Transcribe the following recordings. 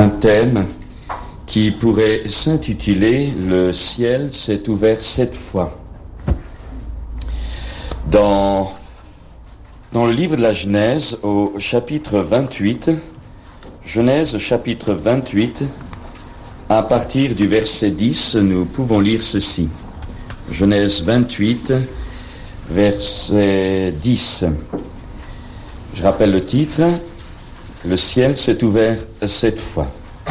Un thème qui pourrait s'intituler « Le ciel s'est ouvert 7 fois ». Dans le livre de la Genèse, au chapitre 28, Genèse chapitre 28, à partir du verset 10, nous pouvons lire ceci. Genèse 28, verset 10. Je rappelle le titre, « Le ciel s'est ouvert 7 fois ».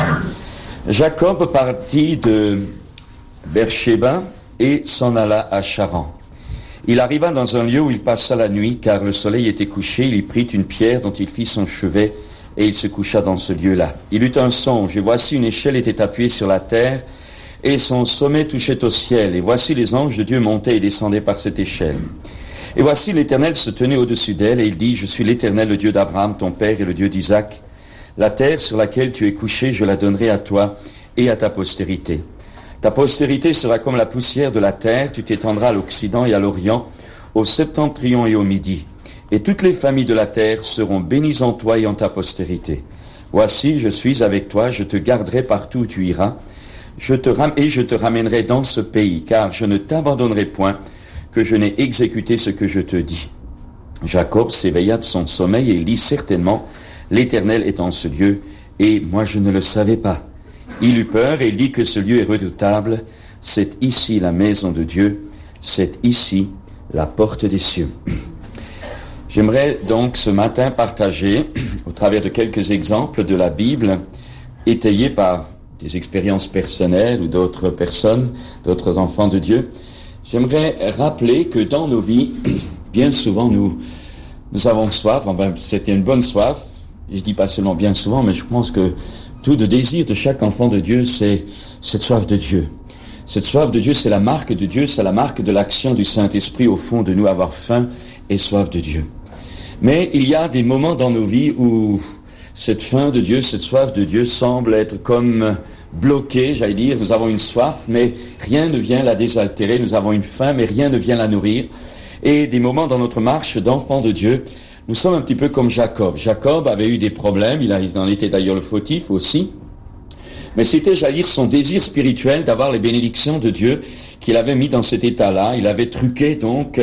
Jacob partit de Beersheba et s'en alla à Charan. Il arriva dans un lieu où il passa la nuit, car le soleil était couché. Il y prit une pierre dont il fit son chevet, et il se coucha dans ce lieu-là. Il eut un songe, et voici une échelle était appuyée sur la terre, et son sommet touchait au ciel. Et voici les anges de Dieu montaient et descendaient par cette échelle. Et voici l'Éternel se tenait au-dessus d'elle, et il dit, « Je suis l'Éternel, le Dieu d'Abraham, ton père, et le Dieu d'Isaac. La terre sur laquelle tu es couché, je la donnerai à toi et à ta postérité. Ta postérité sera comme la poussière de la terre, tu t'étendras à l'Occident et à l'Orient, au septentrion et au Midi. Et toutes les familles de la terre seront bénies en toi et en ta postérité. Voici, je suis avec toi, je te garderai partout où tu iras, et je te ramènerai dans ce pays, car je ne t'abandonnerai point, que je n'ai exécuté ce que je te dis. » Jacob s'éveilla de son sommeil et il dit, « Certainement, l'Éternel est en ce lieu, et moi je ne le savais pas. » Il eut peur et il dit que ce lieu est redoutable. C'est ici la maison de Dieu, c'est ici la porte des cieux. J'aimerais donc ce matin partager, au travers de quelques exemples de la Bible, étayés par des expériences personnelles ou d'autres personnes, d'autres enfants de Dieu, j'aimerais rappeler que dans nos vies, bien souvent nous avons soif, c'était une bonne soif, je dis pas seulement bien souvent, mais je pense que tout le désir de chaque enfant de Dieu, c'est cette soif de Dieu. Cette soif de Dieu, c'est la marque de Dieu, c'est la marque de l'action du Saint-Esprit au fond de nous, avoir faim et soif de Dieu. Mais il y a des moments dans nos vies où cette faim de Dieu, cette soif de Dieu semble être comme bloquée, j'allais dire. Nous avons une soif, mais rien ne vient la désaltérer. Nous avons une faim, mais rien ne vient la nourrir. Et des moments dans notre marche d'enfant de Dieu, nous sommes un petit peu comme Jacob. Jacob avait eu des problèmes, il en était d'ailleurs le fautif aussi. Mais c'était, j'allais dire, son désir spirituel d'avoir les bénédictions de Dieu qu'il avait mis dans cet état-là. Il avait truqué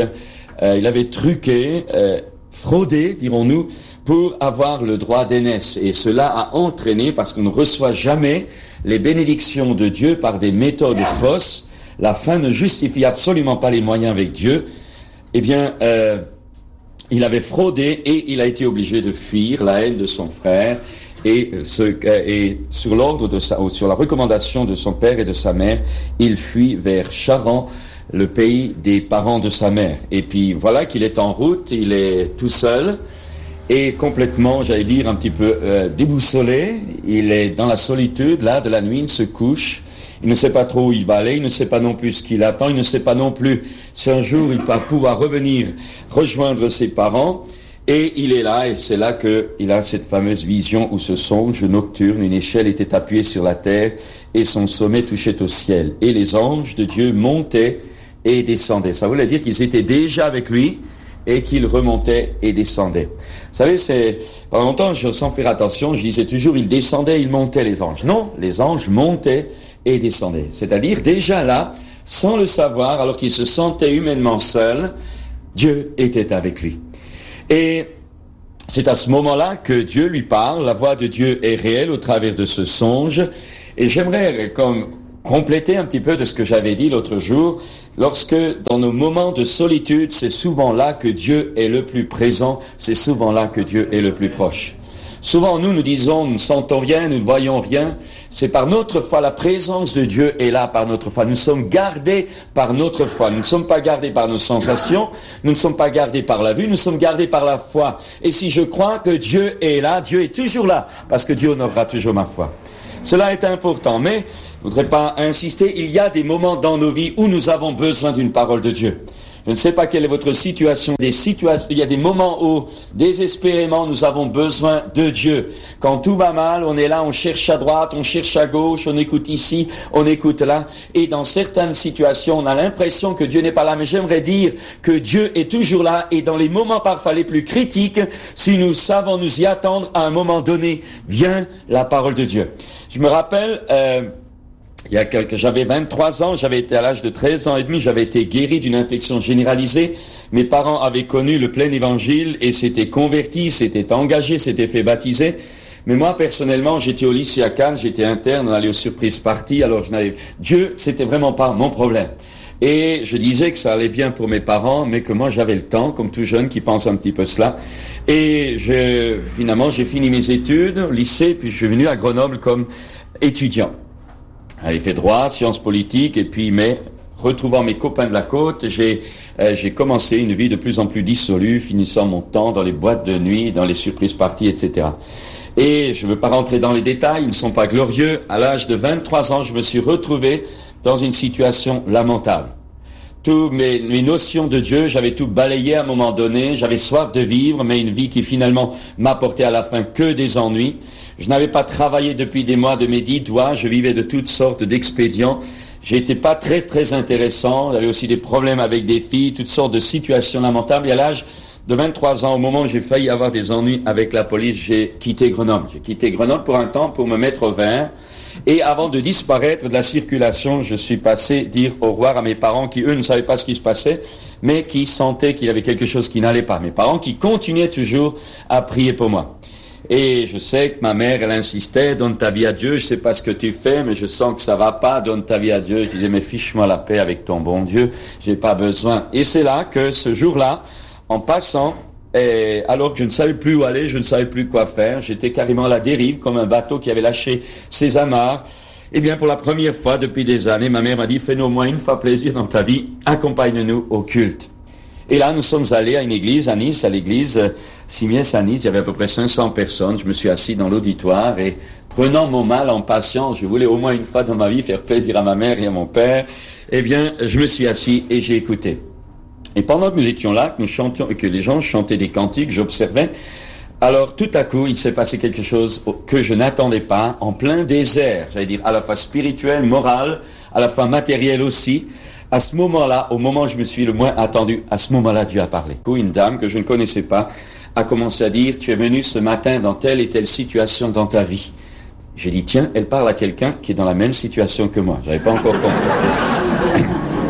fraudé, dirons-nous, pour avoir le droit d'aînesse. Et cela a entraîné, parce qu'on ne reçoit jamais les bénédictions de Dieu par des méthodes fausses. La fin ne justifie absolument pas les moyens avec Dieu. Eh bien, il avait fraudé et il a été obligé de fuir la haine de son frère et sur l'ordre de sur la recommandation de son père et de sa mère, il fuit vers Charan, le pays des parents de sa mère. Et puis voilà qu'il est en route, il est tout seul et complètement, j'allais dire, un petit peu déboussolé. Il est dans la solitude, là, de la nuit, il se couche. Il ne sait pas trop où il va aller, il ne sait pas non plus ce qu'il attend, il ne sait pas non plus si un jour il va pouvoir revenir rejoindre ses parents. Et il est là, et c'est là qu'il a cette fameuse vision ou ce songe nocturne. Une échelle était appuyée sur la terre et son sommet touchait au ciel. Et les anges de Dieu montaient et descendaient. Ça voulait dire qu'ils étaient déjà avec lui et qu'ils remontaient et descendaient. Vous savez, pendant longtemps, sans faire attention, je disais toujours, ils descendaient, ils montaient les anges. Non, les anges montaient et descendaient. C'est-à-dire, déjà là, sans le savoir, alors qu'il se sentait humainement seul, Dieu était avec lui. Et c'est à ce moment-là que Dieu lui parle, la voix de Dieu est réelle au travers de ce songe. Et j'aimerais compléter un petit peu de ce que j'avais dit l'autre jour, lorsque dans nos moments de solitude, c'est souvent là que Dieu est le plus présent, c'est souvent là que Dieu est le plus proche. Souvent, nous disons, nous ne sentons rien, nous ne voyons rien. C'est par notre foi, la présence de Dieu est là par notre foi. Nous sommes gardés par notre foi. Nous ne sommes pas gardés par nos sensations, nous ne sommes pas gardés par la vue, nous sommes gardés par la foi. Et si je crois que Dieu est là, Dieu est toujours là, parce que Dieu honorera toujours ma foi. Cela est important, mais je ne voudrais pas insister, il y a des moments dans nos vies où nous avons besoin d'une parole de Dieu. Je ne sais pas quelle est votre situation. Il y a des moments où, désespérément, nous avons besoin de Dieu. Quand tout va mal, on est là, on cherche à droite, on cherche à gauche, on écoute ici, on écoute là. Et dans certaines situations, on a l'impression que Dieu n'est pas là. Mais j'aimerais dire que Dieu est toujours là. Et dans les moments parfois les plus critiques, si nous savons nous y attendre, à un moment donné, vient la parole de Dieu. Je me rappelle... j'avais 23 ans, j'avais été à l'âge de 13 ans et demi, j'avais été guéri d'une infection généralisée. Mes parents avaient connu le plein évangile et s'étaient convertis, s'étaient engagés, s'étaient fait baptiser. Mais moi, personnellement, j'étais au lycée à Cannes, j'étais interne, on allait aux surprises parties, alors Dieu, c'était vraiment pas mon problème. Et je disais que ça allait bien pour mes parents, mais que moi j'avais le temps, comme tout jeune qui pense un petit peu cela. Et finalement, j'ai fini mes études au lycée, puis je suis venu à Grenoble comme étudiant. J'avais fait droit, sciences politiques, et puis, retrouvant mes copains de la côte, j'ai commencé une vie de plus en plus dissolue, finissant mon temps dans les boîtes de nuit, dans les surprises parties, etc. Et je ne veux pas rentrer dans les détails, ils ne sont pas glorieux. À l'âge de 23 ans, je me suis retrouvé dans une situation lamentable. Toutes mes notions de Dieu, j'avais tout balayé à un moment donné, j'avais soif de vivre, mais une vie qui finalement m'apportait à la fin que des ennuis. Je n'avais pas travaillé depuis des mois de mes 10 doigts, je vivais de toutes sortes d'expédients. J'étais pas très très intéressant, j'avais aussi des problèmes avec des filles, toutes sortes de situations lamentables. Et à l'âge de 23 ans, au moment où j'ai failli avoir des ennuis avec la police, j'ai quitté Grenoble. J'ai quitté Grenoble pour un temps pour me mettre au vert. Et avant de disparaître de la circulation, je suis passé dire au revoir à mes parents qui, eux, ne savaient pas ce qui se passait, mais qui sentaient qu'il y avait quelque chose qui n'allait pas. Mes parents qui continuaient toujours à prier pour moi. Et je sais que ma mère, elle insistait, donne ta vie à Dieu, je sais pas ce que tu fais, mais je sens que ça va pas, donne ta vie à Dieu. Je disais, mais fiche-moi la paix avec ton bon Dieu, j'ai pas besoin. Et c'est là que ce jour-là, en passant, alors que je ne savais plus où aller, je ne savais plus quoi faire, j'étais carrément à la dérive, comme un bateau qui avait lâché ses amarres. Eh bien, pour la première fois depuis des années, ma mère m'a dit, fais-nous au moins une fois plaisir dans ta vie, accompagne-nous au culte. Et là, nous sommes allés à une église à Nice, à l'église Simiès à Nice. Il y avait à peu près 500 personnes. Je me suis assis dans l'auditoire et prenant mon mal en patience, je voulais au moins une fois dans ma vie faire plaisir à ma mère et à mon père. Eh bien, je me suis assis et j'ai écouté. Et pendant que nous étions là, que nous chantions et que les gens chantaient des cantiques, j'observais. Alors, tout à coup, il s'est passé quelque chose que je n'attendais pas, en plein désert, j'allais dire à la fois spirituel, moral, à la fois matériel aussi. À ce moment-là, au moment où je me suis le moins attendu, à ce moment-là, Dieu a parlé. Une dame que je ne connaissais pas a commencé à dire, tu es venu ce matin dans telle et telle situation dans ta vie. J'ai dit, tiens, elle parle à quelqu'un qui est dans la même situation que moi. J'avais pas encore compris.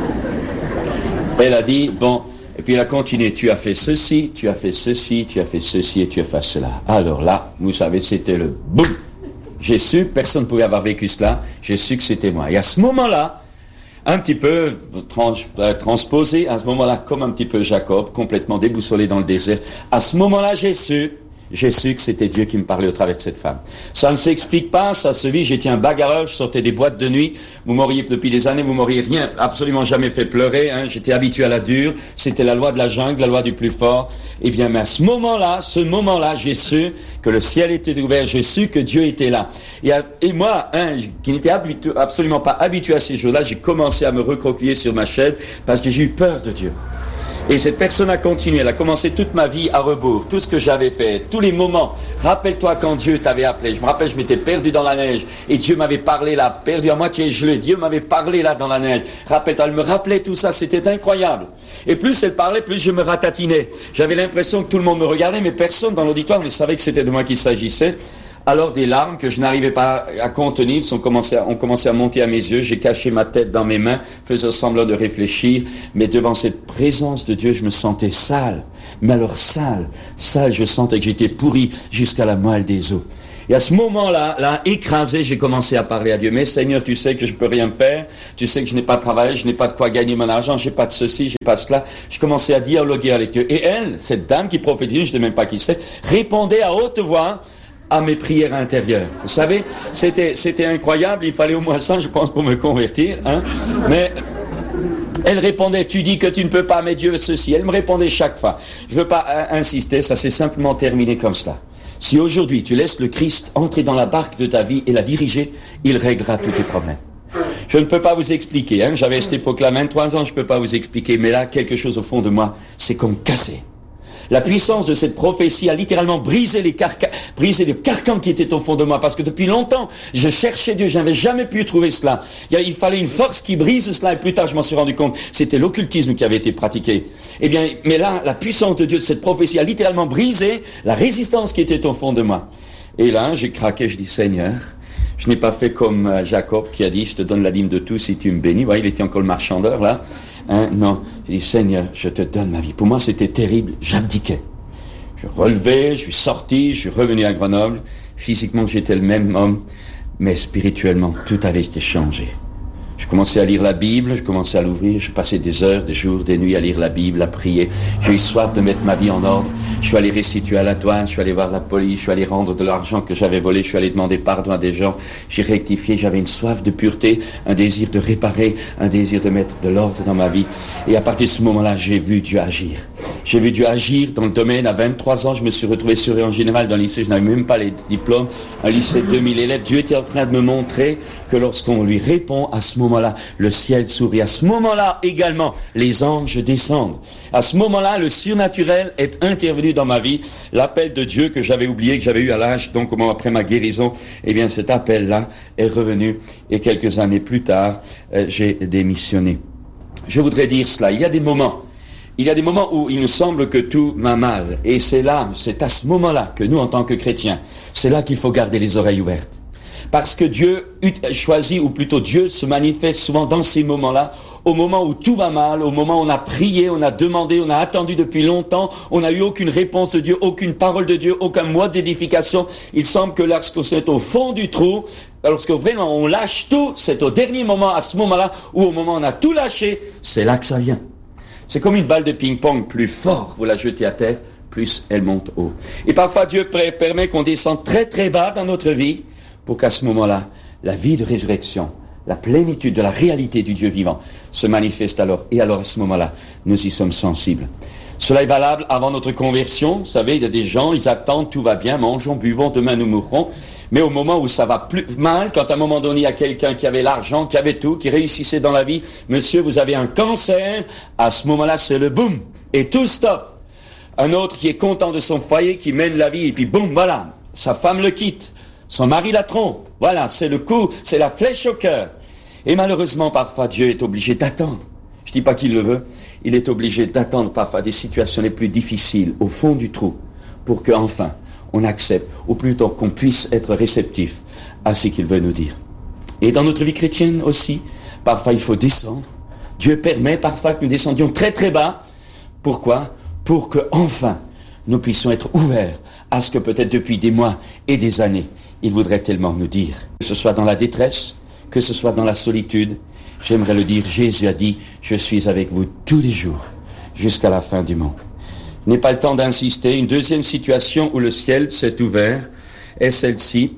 Elle a dit, bon, et puis elle a continué, tu as fait ceci, tu as fait ceci, tu as fait ceci et tu as fait cela. Alors là, vous savez, c'était le boum. J'ai su, personne ne pouvait avoir vécu cela, j'ai su que c'était moi. Et à ce moment-là, un petit peu transposé, à ce moment-là, comme un petit peu Jacob, complètement déboussolé dans le désert. À ce moment-là, j'ai su que c'était Dieu qui me parlait au travers de cette femme. Ça ne s'explique pas, ça se vit. J'étais un bagarreur, je sortais des boîtes de nuit. Vous m'auriez, depuis des années, vous m'auriez rien, absolument jamais fait pleurer, hein. J'étais habitué à la dure. C'était la loi de la jungle, la loi du plus fort. Eh bien, mais à ce moment-là, j'ai su que le ciel était ouvert, j'ai su que Dieu était là. Et moi, qui n'étais absolument pas habitué à ces jours-là, j'ai commencé à me recroqueviller sur ma chaise parce que j'ai eu peur de Dieu. Et cette personne a continué, elle a commencé toute ma vie à rebours, tout ce que j'avais fait, tous les moments. Rappelle-toi quand Dieu t'avait appelé. Je me rappelle, je m'étais perdu dans la neige et Dieu m'avait parlé là, perdu à moitié gelé. Dieu m'avait parlé là dans la neige. Rappelle-toi, elle me rappelait tout ça, c'était incroyable. Et plus elle parlait, plus je me ratatinais. J'avais l'impression que tout le monde me regardait, mais personne dans l'auditoire ne savait que c'était de moi qu'il s'agissait. Alors des larmes que je n'arrivais pas à contenir ont commencé à monter à mes yeux. J'ai caché ma tête dans mes mains, faisant semblant de réfléchir. Mais devant cette présence de Dieu, je me sentais sale. Mais alors sale, je sentais que j'étais pourri jusqu'à la moelle des os. Et à ce moment-là, écrasé, j'ai commencé à parler à Dieu. Mais Seigneur, tu sais que je peux rien faire. Tu sais que je n'ai pas travaillé, je n'ai pas de quoi gagner mon argent, j'ai pas de ceci, j'ai pas de cela. Je commençais à dialoguer avec Dieu. Et elle, cette dame qui prophétisait, je ne sais même pas qui c'est, répondait à haute voix à mes prières intérieures. Vous savez, c'était incroyable, il fallait au moins ça, je pense, pour me convertir, hein. Mais elle répondait, tu dis que tu ne peux pas, mais Dieu ceci. Elle me répondait chaque fois. Je ne veux pas insister, ça s'est simplement terminé comme cela. Si aujourd'hui tu laisses le Christ entrer dans la barque de ta vie et la diriger, il réglera tous tes problèmes. Je ne peux pas vous expliquer, hein. J'avais à cette époque-là 23 ans, je ne peux pas vous expliquer, mais là, quelque chose au fond de moi, c'est comme cassé. La puissance de cette prophétie a littéralement brisé le carcan qui était au fond de moi, parce que depuis longtemps, je cherchais Dieu, je n'avais jamais pu trouver cela. Il fallait une force qui brise cela, et plus tard je m'en suis rendu compte, c'était l'occultisme qui avait été pratiqué. Eh bien, mais là, la puissance de Dieu, de cette prophétie a littéralement brisé la résistance qui était au fond de moi. Et là, j'ai craqué, je dis, Seigneur, je n'ai pas fait comme Jacob qui a dit, je te donne la dîme de tout si tu me bénis. Vous voyez, il était encore le marchandeur, là. Hein, non, j'ai dit, Seigneur, je te donne ma vie. Pour moi, c'était terrible, j'abdiquais. Je relevais, je suis sorti, je suis revenu à Grenoble. Physiquement, j'étais le même homme, mais spirituellement, tout avait été changé. Je commençais à lire la Bible, je commençais à l'ouvrir, je passais des heures, des jours, des nuits à lire la Bible, à prier. J'ai eu soif de mettre ma vie en ordre. Je suis allé restituer à la douane, je suis allé voir la police, je suis allé rendre de l'argent que j'avais volé, je suis allé demander pardon à des gens. J'ai rectifié, j'avais une soif de pureté, un désir de réparer, un désir de mettre de l'ordre dans ma vie. Et à partir de ce moment-là, j'ai vu Dieu agir. J'ai vu Dieu agir dans le domaine. À 23 ans, je me suis retrouvé surveillant général dans le lycée, je n'avais même pas les diplômes. Un lycée de 2000 élèves. Dieu était en train de me montrer que lorsqu'on lui répond, à ce moment-là, le ciel s'ouvre. À ce moment-là également, les anges descendent. À ce moment-là, le surnaturel est intervenu dans ma vie. L'appel de Dieu que j'avais oublié, que j'avais eu à l'âge, donc au moment après ma guérison, eh bien cet appel-là est revenu. Et quelques années plus tard, j'ai démissionné. Je voudrais dire cela. Il y a des moments où il nous semble que tout va mal. Et c'est à ce moment-là que nous, en tant que chrétiens, c'est là qu'il faut garder les oreilles ouvertes. Parce que Dieu choisit, ou plutôt Dieu se manifeste souvent dans ces moments-là, au moment où tout va mal, au moment où on a prié, on a demandé, on a attendu depuis longtemps, on n'a eu aucune réponse de Dieu, aucune parole de Dieu, aucun mot d'édification. Il semble que lorsque c'est au fond du trou, lorsque vraiment on lâche tout, c'est au dernier moment, à ce moment-là, où au moment où on a tout lâché, c'est là que ça vient. C'est comme une balle de ping-pong, plus fort vous la jetez à terre, plus elle monte haut. Et parfois Dieu permet qu'on descende très très bas dans notre vie, pour qu'à ce moment-là, la vie de résurrection, la plénitude de la réalité du Dieu vivant se manifeste alors. Et alors à ce moment-là, nous y sommes sensibles. Cela est valable avant notre conversion. Vous savez, il y a des gens, ils attendent, tout va bien, mangeons, buvons, demain nous mourrons. Mais au moment où ça va plus mal, quand à un moment donné, il y a quelqu'un qui avait l'argent, qui avait tout, qui réussissait dans la vie, monsieur, vous avez un cancer, à ce moment-là, c'est le boum, et tout stop. Un autre qui est content de son foyer, qui mène la vie, et puis boum, voilà, sa femme le quitte. Son mari la trompe. Voilà, c'est le coup, c'est la flèche au cœur. Et malheureusement, parfois, Dieu est obligé d'attendre. Je ne dis pas qu'il le veut. Il est obligé d'attendre parfois des situations les plus difficiles, au fond du trou, pour qu'enfin, on accepte, ou plutôt qu'on puisse être réceptif à ce qu'il veut nous dire. Et dans notre vie chrétienne aussi, parfois il faut descendre. Dieu permet parfois que nous descendions très très bas. Pourquoi ? Pour que enfin nous puissions être ouverts à ce que peut-être depuis des mois et des années, il voudrait tellement nous dire. Que ce soit dans la détresse, que ce soit dans la solitude, j'aimerais le dire, Jésus a dit, je suis avec vous tous les jours, jusqu'à la fin du monde. Je n'ai pas le temps d'insister. Une deuxième situation où le ciel s'est ouvert est celle-ci.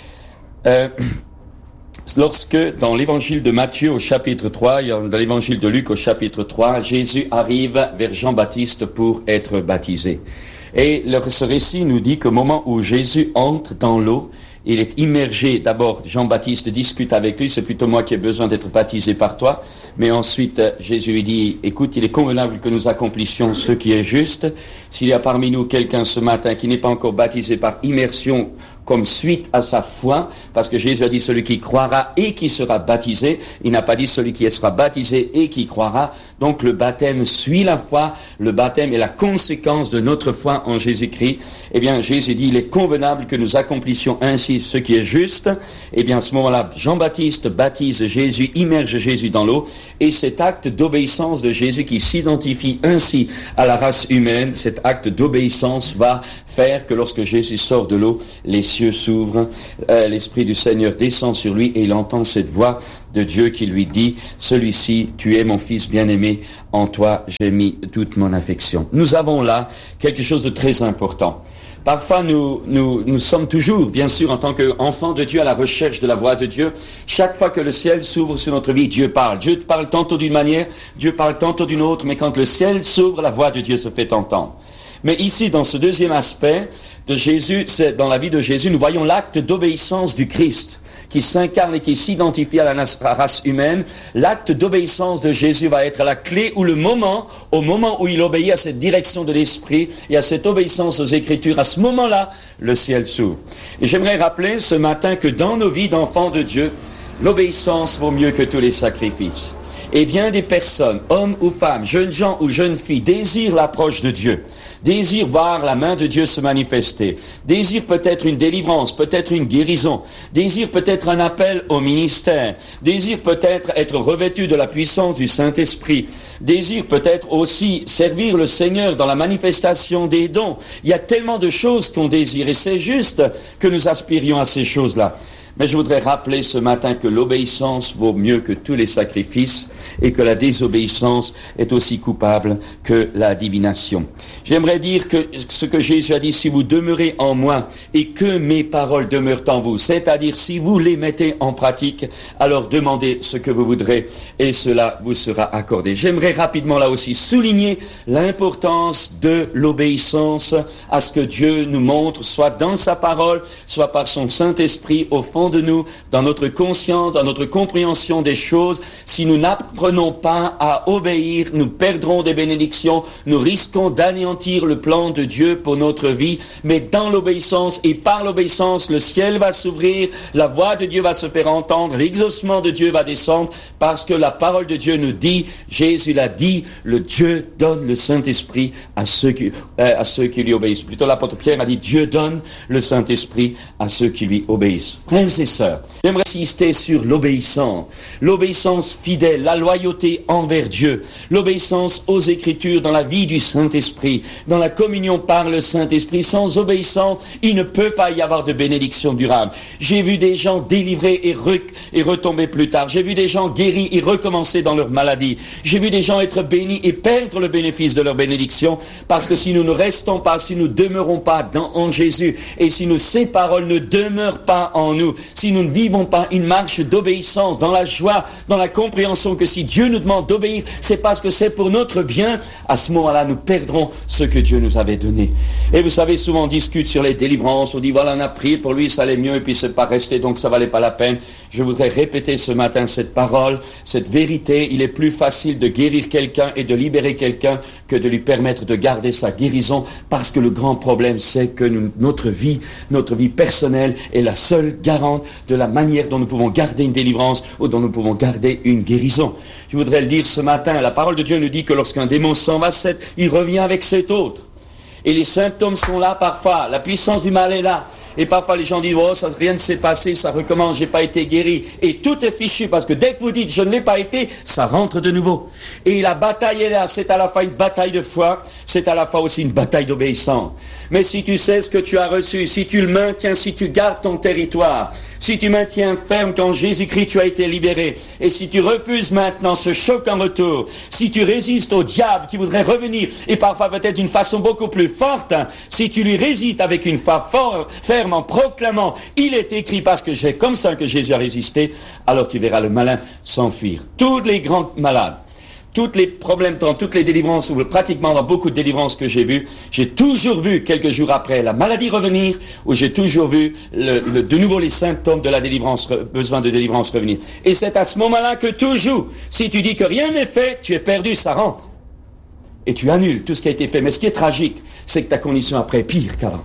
Lorsque, dans l'évangile de Matthieu au chapitre 3, dans l'évangile de Luc au chapitre 3, Jésus arrive vers Jean-Baptiste pour être baptisé. Et ce récit nous dit qu'au moment où Jésus entre dans l'eau, il est immergé. D'abord, Jean-Baptiste discute avec lui, c'est plutôt moi qui ai besoin d'être baptisé par toi. Mais ensuite, Jésus lui dit, écoute, il est convenable que nous accomplissions ce qui est juste. S'il y a parmi nous quelqu'un ce matin qui n'est pas encore baptisé par immersion comme suite à sa foi, parce que Jésus a dit celui qui croira et qui sera baptisé, il n'a pas dit celui qui sera baptisé et qui croira. Donc le baptême suit la foi, le baptême est la conséquence de notre foi en Jésus-Christ. Eh bien, Jésus dit, il est convenable que nous accomplissions ainsi ce qui est juste. Eh bien, à ce moment-là, Jean-Baptiste baptise Jésus, immerge Jésus dans l'eau, et cet acte d'obéissance de Jésus qui s'identifie ainsi à la race humaine, cet acte d'obéissance va faire que lorsque Jésus sort de l'eau, les cieux s'ouvrent, l'Esprit du Seigneur descend sur lui et il entend cette voix de Dieu qui lui dit, celui-ci, tu es mon fils bien-aimé, en toi j'ai mis toute mon affection. Nous avons là quelque chose de très important. Parfois, nous sommes toujours, bien sûr, en tant qu'enfants de Dieu, à la recherche de la voix de Dieu. Chaque fois que le ciel s'ouvre sur notre vie, Dieu parle. Dieu parle tantôt d'une manière, Dieu parle tantôt d'une autre, mais quand le ciel s'ouvre, la voix de Dieu se fait entendre. Mais ici, dans ce deuxième aspect de Jésus, dans la vie de Jésus, nous voyons l'acte d'obéissance du Christ, qui s'incarne et qui s'identifie à la race humaine, l'acte d'obéissance de Jésus va être la clé ou au moment où il obéit à cette direction de l'Esprit et à cette obéissance aux Écritures, à ce moment-là, le ciel s'ouvre. Et j'aimerais rappeler ce matin que dans nos vies d'enfants de Dieu, l'obéissance vaut mieux que tous les sacrifices. Et bien des personnes, hommes ou femmes, jeunes gens ou jeunes filles, désirent l'approche de Dieu, désirent voir la main de Dieu se manifester, désirent peut-être une délivrance, peut-être une guérison, désirent peut-être un appel au ministère, désirent peut-être être revêtus de la puissance du Saint-Esprit, désirent peut-être aussi servir le Seigneur dans la manifestation des dons. Il y a tellement de choses qu'on désire et c'est juste que nous aspirions à ces choses-là. Mais je voudrais rappeler ce matin que l'obéissance vaut mieux que tous les sacrifices et que la désobéissance est aussi coupable que la divination. J'aimerais dire que ce que Jésus a dit, si vous demeurez en moi et que mes paroles demeurent en vous, c'est-à-dire si vous les mettez en pratique, alors demandez ce que vous voudrez et cela vous sera accordé. J'aimerais rapidement là aussi souligner l'importance de l'obéissance à ce que Dieu nous montre, soit dans sa parole, soit par son Saint-Esprit au fond de nous, dans notre conscience, dans notre compréhension des choses. Si nous n'apprenons pas à obéir, nous perdrons des bénédictions, nous risquons d'anéantir le plan de Dieu pour notre vie. Mais dans l'obéissance et par l'obéissance, le ciel va s'ouvrir, la voix de Dieu va se faire entendre, l'exaucement de Dieu va descendre, parce que la parole de Dieu nous dit, Jésus l'a dit, le Dieu donne le Saint-Esprit à ceux qui lui obéissent. Plutôt l'apôtre Pierre a dit, Dieu donne le Saint-Esprit à ceux qui lui obéissent. Frères et sœurs, j'aimerais insister sur l'obéissance fidèle, la loyauté envers Dieu, l'obéissance aux Écritures dans la vie du Saint-Esprit, dans la communion par le Saint-Esprit. Sans obéissance, il ne peut pas y avoir de bénédiction durable. J'ai vu des gens délivrés et retomber plus tard. J'ai vu des gens guéris et recommencer dans leur maladie. J'ai vu des gens être bénis et perdre le bénéfice de leur bénédiction, parce que si nous ne restons pas, si nous ne demeurons pas en Jésus, et si ces paroles ne demeurent pas en nous, si nous ne vivons pas une marche d'obéissance dans la joie, dans la compréhension que si Dieu nous demande d'obéir, c'est parce que c'est pour notre bien, à ce moment-là, nous perdrons ce que Dieu nous avait donné. Et vous savez, souvent on discute sur les délivrances, on dit voilà, on a prié pour lui, ça allait mieux, et puis c'est pas resté, donc ça valait pas la peine. Je voudrais répéter ce matin cette parole, cette vérité. Il est plus facile de guérir quelqu'un et de libérer quelqu'un que de lui permettre de garder sa guérison, parce que le grand problème, c'est que notre vie personnelle est la seule garante de la manière dont nous pouvons garder une délivrance ou dont nous pouvons garder une guérison. Je voudrais le dire ce matin, la parole de Dieu nous dit que lorsqu'un démon s'en va, il revient avec 7 autres. Et les symptômes sont là parfois, la puissance du mal est là. Et parfois les gens disent, oh, rien ne s'est passé, ça recommence, j'ai pas été guéri. Et tout est fichu, parce que dès que vous dites, je ne l'ai pas été, ça rentre de nouveau. Et la bataille est là, c'est à la fois une bataille de foi, c'est à la fois aussi une bataille d'obéissance. Mais si tu sais ce que tu as reçu, si tu le maintiens, si tu gardes ton territoire, si tu maintiens ferme qu'en Jésus-Christ tu as été libéré, et si tu refuses maintenant ce choc en retour, si tu résistes au diable qui voudrait revenir, et parfois peut-être d'une façon beaucoup plus forte, si tu lui résistes avec une foi ferme en proclamant, il est écrit parce que c'est comme ça que Jésus a résisté, alors tu verras le malin s'enfuir. Tous les grands malades, tous les problèmes, dans toutes les délivrances, ou pratiquement dans beaucoup de délivrances que j'ai vues, j'ai toujours vu quelques jours après la maladie revenir, ou j'ai toujours vu de nouveau les symptômes de la délivrance, besoin de délivrance revenir. Et c'est à ce moment-là que toujours, si tu dis que rien n'est fait, tu es perdu, ça rentre. Et tu annules tout ce qui a été fait. Mais ce qui est tragique, c'est que ta condition après est pire qu'avant.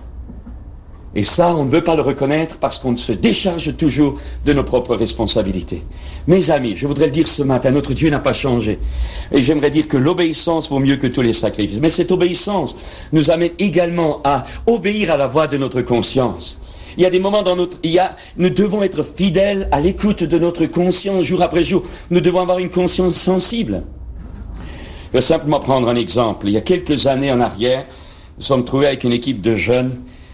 Et ça, on ne veut pas le reconnaître parce qu'on se décharge toujours de nos propres responsabilités. Mes amis, je voudrais le dire ce matin, notre Dieu n'a pas changé. Et j'aimerais dire que l'obéissance vaut mieux que tous les sacrifices. Mais cette obéissance nous amène également à obéir à la voix de notre conscience. Il y a des moments nous devons être fidèles à l'écoute de notre conscience jour après jour. Nous devons avoir une conscience sensible. Je vais simplement prendre un exemple. Il y a quelques années en arrière, nous sommes trouvés avec une équipe de jeunes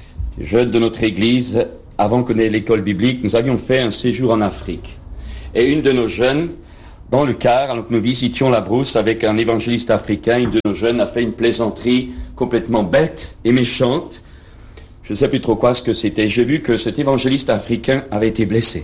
de notre église. Avant qu'on ait l'école biblique, nous avions fait un séjour en Afrique. Et une de nos jeunes, dans le car, alors que nous visitions la brousse avec un évangéliste africain, une de nos jeunes a fait une plaisanterie complètement bête et méchante. Je ne sais plus trop quoi ce que c'était. J'ai vu que cet évangéliste africain avait été blessé.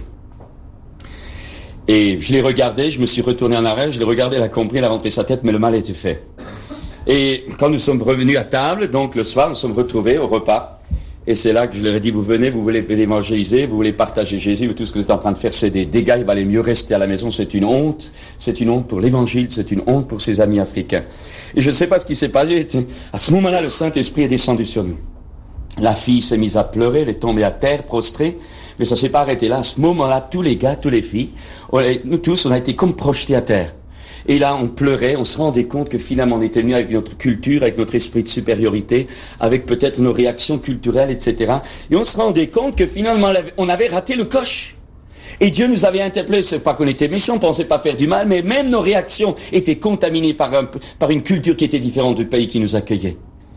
Et je l'ai regardé, je me suis retourné en arrière, je l'ai regardé, elle a compris, elle a rentré sa tête, mais le mal était fait. Et quand nous sommes revenus à table, donc le soir, nous sommes retrouvés au repas. Et c'est là que je leur ai dit, vous venez, vous voulez évangéliser, vous voulez partager Jésus, mais tout ce que vous êtes en train de faire, c'est des dégâts, il valait mieux rester à la maison, c'est une honte pour l'évangile, c'est une honte pour ses amis africains. Et je ne sais pas ce qui s'est passé, à ce moment-là, le Saint-Esprit est descendu sur nous. La fille s'est mise à pleurer, elle est tombée à terre, prostrée, mais ça ne s'est pas arrêté là. À ce moment-là, tous les gars, toutes les filles, nous tous, on a été comme projetés à terre. Et là, on pleurait, on se rendait compte que finalement, on était venus avec notre culture, avec notre esprit de supériorité, avec peut-être nos réactions culturelles, etc. Et on se rendait compte que finalement, on avait raté le coche. Et Dieu nous avait interpellés, c'est pas qu'on était méchants, on pensait pas faire du mal, mais même nos réactions étaient contaminées par une culture qui était différente du pays qui nous accueillait.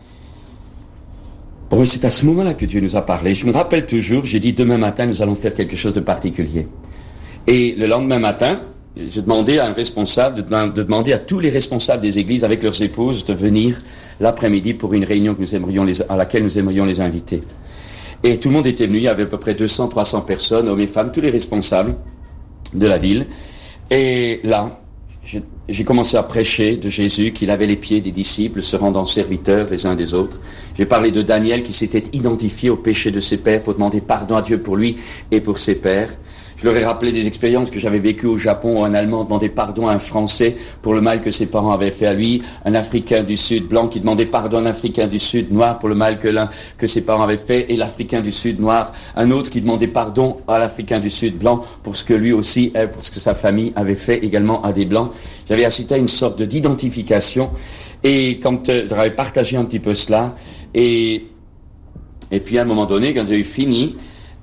Bon, c'est à ce moment-là que Dieu nous a parlé. Je me rappelle toujours, j'ai dit demain matin, nous allons faire quelque chose de particulier. Et le lendemain matin, j'ai demandé à un responsable de demander à tous les responsables des églises avec leurs épouses de venir l'après-midi pour une réunion à laquelle nous aimerions les inviter. Et tout le monde était venu, il y avait à peu près 200, 300 personnes, hommes et femmes, tous les responsables de la ville. Et là, j'ai commencé à prêcher de Jésus qui lavait les pieds des disciples, se rendant serviteurs les uns des autres. J'ai parlé de Daniel qui s'était identifié au péché de ses pères pour demander pardon à Dieu pour lui et pour ses pères. Je leur ai rappelé des expériences que j'avais vécues au Japon où un Allemand demandait pardon à un Français pour le mal que ses parents avaient fait à lui, un Africain du Sud blanc qui demandait pardon à un Africain du Sud noir pour le mal que ses parents avaient fait, et l'Africain du Sud noir, un autre qui demandait pardon à l'Africain du Sud blanc pour ce que lui aussi, pour ce que sa famille avait fait également à des blancs. J'avais assisté à une sorte d'identification, et quand j'avais partagé un petit peu cela, et puis à un moment donné, quand j'ai eu fini,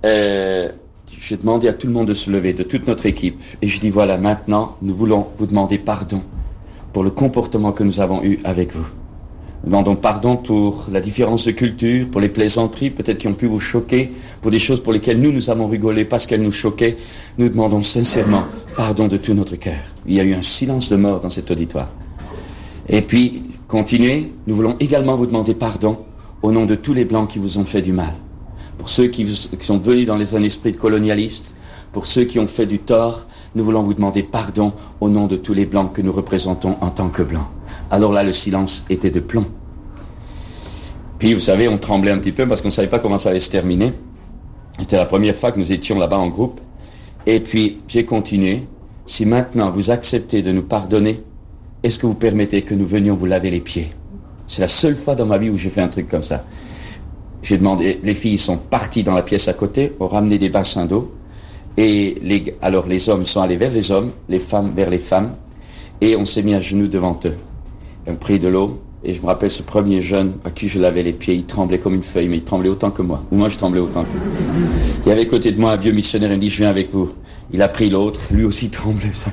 j'ai demandé à tout le monde de se lever, de toute notre équipe. Et je dis, voilà, maintenant, nous voulons vous demander pardon pour le comportement que nous avons eu avec vous. Nous demandons pardon pour la différence de culture, pour les plaisanteries, peut-être qui ont pu vous choquer, pour des choses pour lesquelles nous avons rigolé parce qu'elles nous choquaient. Nous demandons sincèrement pardon de tout notre cœur. Il y a eu un silence de mort dans cet auditoire. Et puis, continuez, nous voulons également vous demander pardon au nom de tous les Blancs qui vous ont fait du mal. Pour ceux qui sont venus dans un esprit de colonialiste, pour ceux qui ont fait du tort, nous voulons vous demander pardon au nom de tous les Blancs que nous représentons en tant que Blancs. Alors là, le silence était de plomb. Puis, vous savez, on tremblait un petit peu parce qu'on ne savait pas comment ça allait se terminer. C'était la première fois que nous étions là-bas en groupe. Et puis, j'ai continué. Si maintenant vous acceptez de nous pardonner, est-ce que vous permettez que nous venions vous laver les pieds? C'est la seule fois dans ma vie où j'ai fait un truc comme ça. J'ai demandé, les filles sont parties dans la pièce à côté, ont ramené des bassins d'eau, et alors les hommes sont allés vers les hommes, les femmes vers les femmes, et on s'est mis à genoux devant eux. On a pris de l'eau, et je me rappelle ce premier jeune à qui je lavais les pieds, il tremblait comme une feuille, mais il tremblait autant que moi, ou moi je tremblais autant que lui. Il y avait à côté de moi un vieux missionnaire, il me dit, je viens avec vous. Il a pris l'autre, lui aussi tremblait. Ça.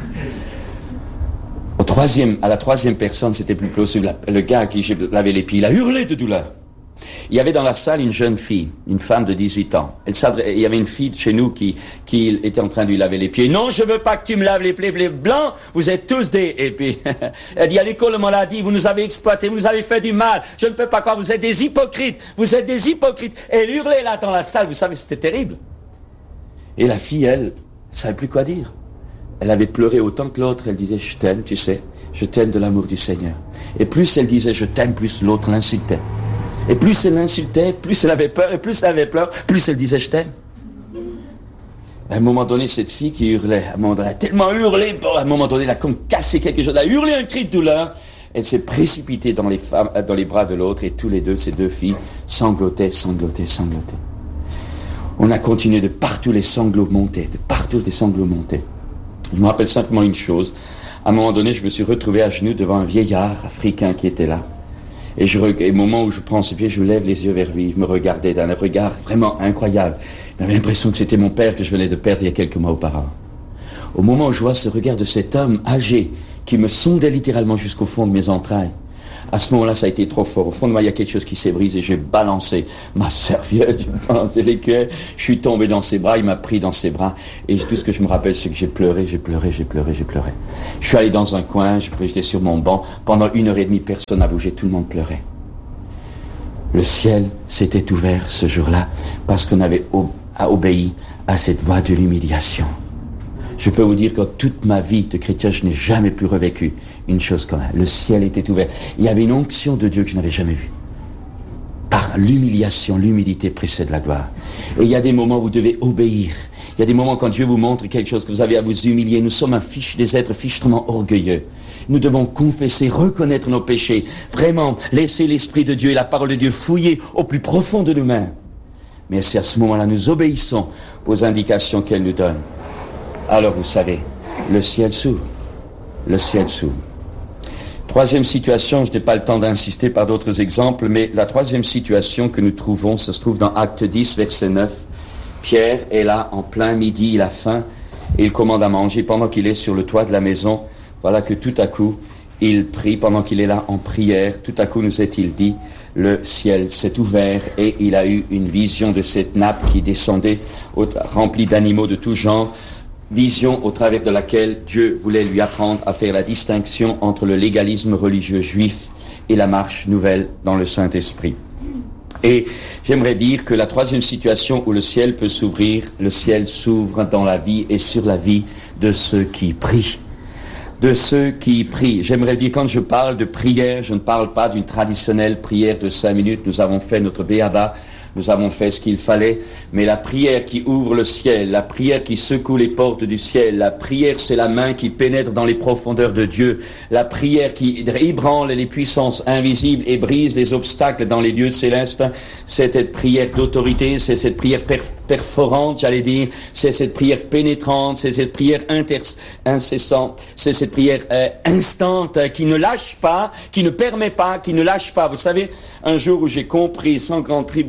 À la troisième personne, c'était plus plausible, le gars à qui j'ai lavé les pieds, il a hurlé de douleur. Il y avait dans la salle une jeune fille, une femme de 18 ans. Il y avait une fille de chez nous qui était en train de lui laver les pieds. Non, je veux pas que tu me laves les pieds blancs, vous êtes tous des... Et puis, elle dit, à l'école, on l'a dit, vous nous avez exploités, vous nous avez fait du mal, je ne peux pas croire, vous êtes des hypocrites, vous êtes des hypocrites. Et elle hurlait là dans la salle, vous savez, c'était terrible. Et la fille, elle savait plus quoi dire. Elle avait pleuré autant que l'autre, elle disait, je t'aime, tu sais, je t'aime de l'amour du Seigneur. Et plus elle disait, je t'aime, plus l'autre l'insultait. Et plus elle l'insultait, plus elle avait peur, et plus elle avait peur, plus elle disait je t'aime. À un moment donné, cette fille qui hurlait, à un moment donné, elle a tellement hurlé, à un moment donné, elle a comme cassé quelque chose, elle a hurlé un cri de douleur, elle s'est précipitée dans les bras de l'autre, et tous les deux, ces deux filles, sanglotaient. On a continué de partout, les sanglots montaient, Je me rappelle simplement une chose, à un moment donné, je me suis retrouvé à genoux devant un vieillard africain qui était là. Et au moment où je prends ses pieds, je lève les yeux vers lui. Je me regardais d'un regard vraiment incroyable. J'avais l'impression que c'était mon père que je venais de perdre il y a quelques mois auparavant. Au moment où je vois ce regard de cet homme âgé qui me sondait littéralement jusqu'au fond de mes entrailles, à ce moment-là, ça a été trop fort. Au fond de moi, il y a quelque chose qui s'est brisé. J'ai balancé ma serviette, j'ai balancé les cuillères. Je suis tombé dans ses bras, il m'a pris dans ses bras. Et tout ce que je me rappelle, c'est que j'ai pleuré. Je suis allé dans un coin, j'étais sur mon banc. Pendant 1h30, personne n'a bougé, tout le monde pleurait. Le ciel s'était ouvert ce jour-là parce qu'on avait obéi à cette voie de l'humiliation. Je peux vous dire que toute ma vie de chrétien, je n'ai jamais plus revécu une chose comme ça. Le ciel était ouvert. Il y avait une onction de Dieu que je n'avais jamais vue. par l'humiliation. L'humilité précède la gloire. Et il y a des moments où vous devez obéir. Il y a des moments quand Dieu vous montre quelque chose que vous avez à vous humilier. Nous sommes des êtres fichtrement orgueilleux. Nous devons confesser, reconnaître nos péchés. Vraiment, laisser l'Esprit de Dieu et la parole de Dieu fouiller au plus profond de nous-mêmes. Mais c'est à ce moment-là, nous obéissons aux indications qu'elle nous donne. Alors vous savez, le ciel s'ouvre. Le ciel s'ouvre. Troisième situation, je n'ai pas le temps d'insister par d'autres exemples, mais la troisième situation que nous trouvons, ça se trouve dans Acte 10, verset 9. Pierre est là, en plein midi, il a faim, et il commande à manger pendant qu'il est sur le toit de la maison. Voilà que tout à coup, il prie, pendant qu'il est là en prière, tout à coup nous est-il dit, le ciel s'est ouvert et il a eu une vision de cette nappe qui descendait, remplie d'animaux de tout genre, vision au travers de laquelle Dieu voulait lui apprendre à faire la distinction entre le légalisme religieux juif et la marche nouvelle dans le Saint-Esprit. Et j'aimerais dire que la troisième situation où le ciel peut s'ouvrir, le ciel s'ouvre dans la vie et sur la vie de ceux qui prient. De ceux qui prient. J'aimerais dire, quand je parle de prière, je ne parle pas d'une traditionnelle prière de 5 minutes. Nous avons fait notre béaba, nous avons fait ce qu'il fallait, mais la prière qui ouvre le ciel, la prière qui secoue les portes du ciel, la prière c'est la main qui pénètre dans les profondeurs de Dieu, la prière qui ébranle les puissances invisibles et brise les obstacles dans les lieux célestes, c'est cette prière d'autorité, c'est cette prière perforante, j'allais dire, c'est cette prière pénétrante, c'est cette prière incessante, c'est cette prière instante qui ne lâche pas, qui ne permet pas, qui ne lâche pas. Vous savez, un jour où j'ai compris sans grand truc,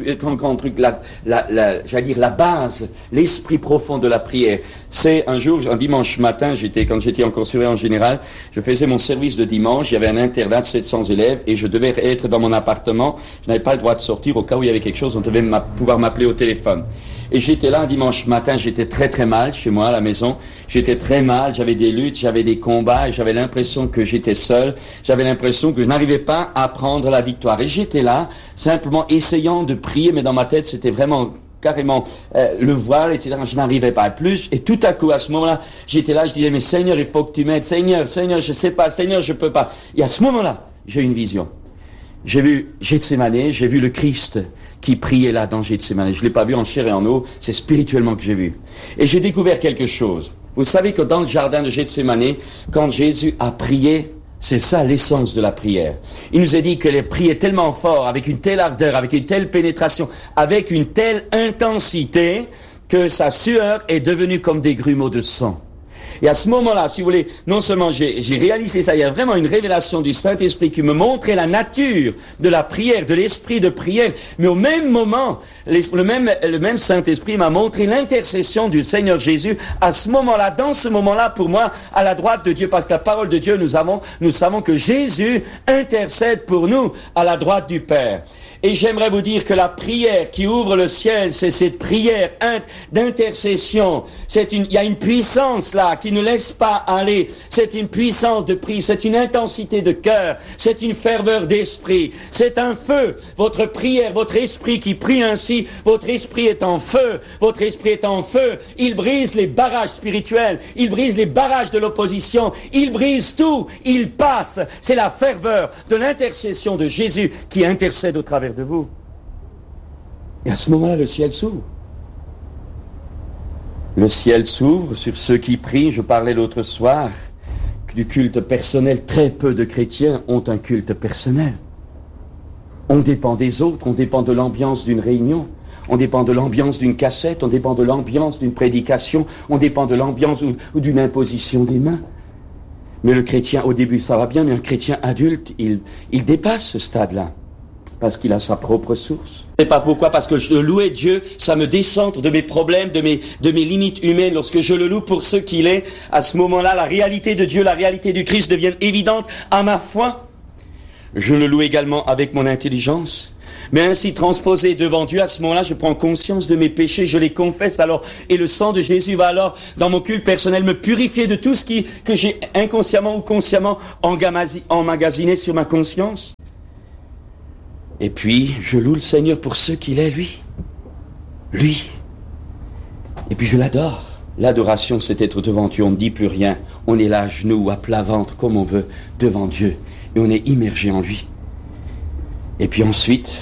j'allais dire la base, l'esprit profond de la prière, c'est un jour, un dimanche matin, quand j'étais encore surveillant général, je faisais mon service de dimanche, il y avait un internat de 700 élèves et je devais être dans mon appartement, je n'avais pas le droit de sortir au cas où il y avait quelque chose, on devait pouvoir m'appeler au téléphone. Et j'étais là un dimanche matin, j'étais très très mal chez moi à la maison, j'étais très mal, j'avais des luttes, j'avais des combats, et j'avais l'impression que j'étais seul, j'avais l'impression que je n'arrivais pas à prendre la victoire. Et j'étais là, simplement essayant de prier, mais dans ma tête c'était vraiment carrément le voile, etc. Je n'arrivais pas à plus. Et tout à coup, à ce moment-là, j'étais là, je disais, mais Seigneur, il faut que tu m'aides, Seigneur, je sais pas, Seigneur, je peux pas. Et à ce moment-là, j'ai eu une vision. J'ai vu Gethsémanée, j'ai vu le Christ qui priait là dans Gethsémanée. Je ne l'ai pas vu en chair et en eau, c'est spirituellement que j'ai vu. Et j'ai découvert quelque chose. Vous savez que dans le jardin de Gethsémanée, quand Jésus a prié, c'est ça l'essence de la prière. Il nous a dit que les priait tellement fort, avec une telle ardeur, avec une telle pénétration, avec une telle intensité, que sa sueur est devenue comme des grumeaux de sang. Et à ce moment-là, si vous voulez, non seulement j'ai réalisé ça, il y a vraiment une révélation du Saint-Esprit qui me montrait la nature de la prière, de l'esprit de prière, mais au même moment, le même Saint-Esprit m'a montré l'intercession du Seigneur Jésus à ce moment-là, dans ce moment-là, pour moi, à la droite de Dieu, parce que la parole de Dieu, nous savons que Jésus intercède pour nous à la droite du Père. Et j'aimerais vous dire que la prière qui ouvre le ciel, c'est cette prière d'intercession. Il y a une puissance là qui ne laisse pas aller. C'est une puissance de prière, c'est une intensité de cœur, c'est une ferveur d'esprit, c'est un feu. Votre prière, votre esprit qui prie ainsi, votre esprit est en feu, votre esprit est en feu. Il brise les barrages spirituels, il brise les barrages de l'opposition, il brise tout, il passe. C'est la ferveur de l'intercession de Jésus qui intercède au travers de vous. Et à ce moment-là, le ciel s'ouvre. Le ciel s'ouvre sur ceux qui prient. Je parlais l'autre soir du culte personnel. Très peu de chrétiens ont un culte personnel. On dépend des autres, on dépend de l'ambiance d'une réunion, on dépend de l'ambiance d'une cassette, on dépend de l'ambiance d'une prédication, on dépend de l'ambiance ou d'une imposition des mains. Mais le chrétien, au début, ça va bien, mais un chrétien adulte, il dépasse ce stade-là. Parce qu'il a sa propre source. Je ne sais pas pourquoi, parce que je louais Dieu, ça me décentre de mes problèmes, de mes limites humaines. Lorsque je le loue pour ce qu'il est, à ce moment-là, la réalité de Dieu, la réalité du Christ deviennent évidentes à ma foi. Je le loue également avec mon intelligence. Mais ainsi transposé devant Dieu, à ce moment-là, je prends conscience de mes péchés, je les confesse alors, et le sang de Jésus va alors, dans mon culte personnel, me purifier de tout ce que j'ai inconsciemment ou consciemment emmagasiné sur ma conscience. Et puis, je loue le Seigneur pour ce qu'il est, lui. Lui. Et puis, je l'adore. L'adoration, c'est être devant Dieu. On ne dit plus rien. On est là, à genoux, à plat ventre, comme on veut, devant Dieu. Et on est immergé en lui. Et puis ensuite,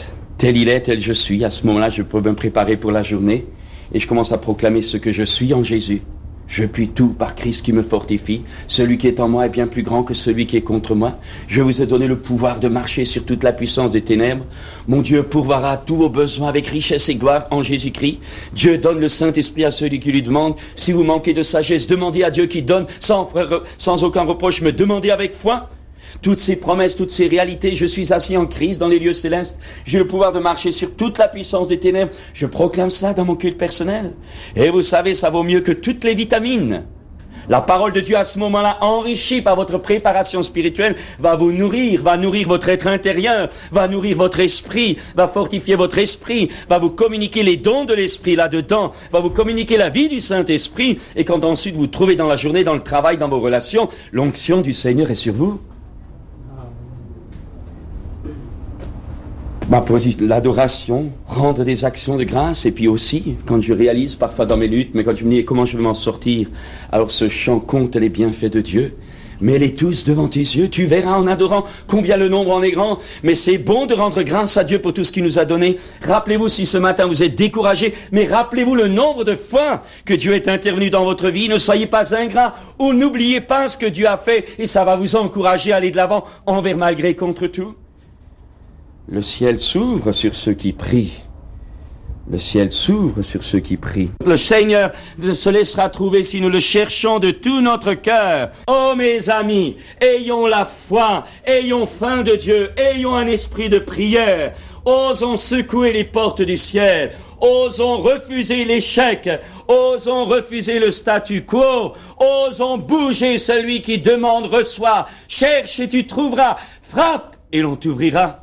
tel il est, tel je suis. À ce moment-là, je peux me préparer pour la journée et je commence à proclamer ce que je suis en Jésus. Je puis tout par Christ qui me fortifie. Celui qui est en moi est bien plus grand que celui qui est contre moi. Je vous ai donné le pouvoir de marcher sur toute la puissance des ténèbres. Mon Dieu pourvoira tous vos besoins avec richesse et gloire en Jésus-Christ. Dieu donne le Saint-Esprit à celui qui lui demande. Si vous manquez de sagesse, demandez à Dieu qui donne sans aucun reproche, me demandez avec foi. Toutes ces promesses, toutes ces réalités, je suis assis en Christ dans les lieux célestes. J'ai le pouvoir de marcher sur toute la puissance des ténèbres. Je proclame cela dans mon culte personnel. Et vous savez, ça vaut mieux que toutes les vitamines. La parole de Dieu à ce moment-là, enrichie par votre préparation spirituelle, va vous nourrir, va nourrir votre être intérieur, va nourrir votre esprit, va fortifier votre esprit, va vous communiquer les dons de l'esprit là-dedans, va vous communiquer la vie du Saint-Esprit. Et quand ensuite vous trouvez dans la journée, dans le travail, dans vos relations, l'onction du Seigneur est sur vous. Ma position, l'adoration, rendre des actions de grâce, et puis aussi, quand je réalise parfois dans mes luttes, mais quand je me dis comment je vais m'en sortir, alors ce chant compte les bienfaits de Dieu. Mets-les tous devant tes yeux, tu verras en adorant combien le nombre en est grand, mais c'est bon de rendre grâce à Dieu pour tout ce qu'il nous a donné. Rappelez-vous si ce matin vous êtes découragé, mais rappelez-vous le nombre de fois que Dieu est intervenu dans votre vie. Ne soyez pas ingrats ou n'oubliez pas ce que Dieu a fait et ça va vous encourager à aller de l'avant envers malgré contre tout. Le ciel s'ouvre sur ceux qui prient. Le ciel s'ouvre sur ceux qui prient. Le Seigneur se laissera trouver si nous le cherchons de tout notre cœur. Oh mes amis, ayons la foi, ayons faim de Dieu, ayons un esprit de prière. Osons secouer les portes du ciel. Osons refuser l'échec. Osons refuser le statu quo. Osons bouger. Celui qui demande reçoit. Cherche et tu trouveras. Frappe et l'on t'ouvrira.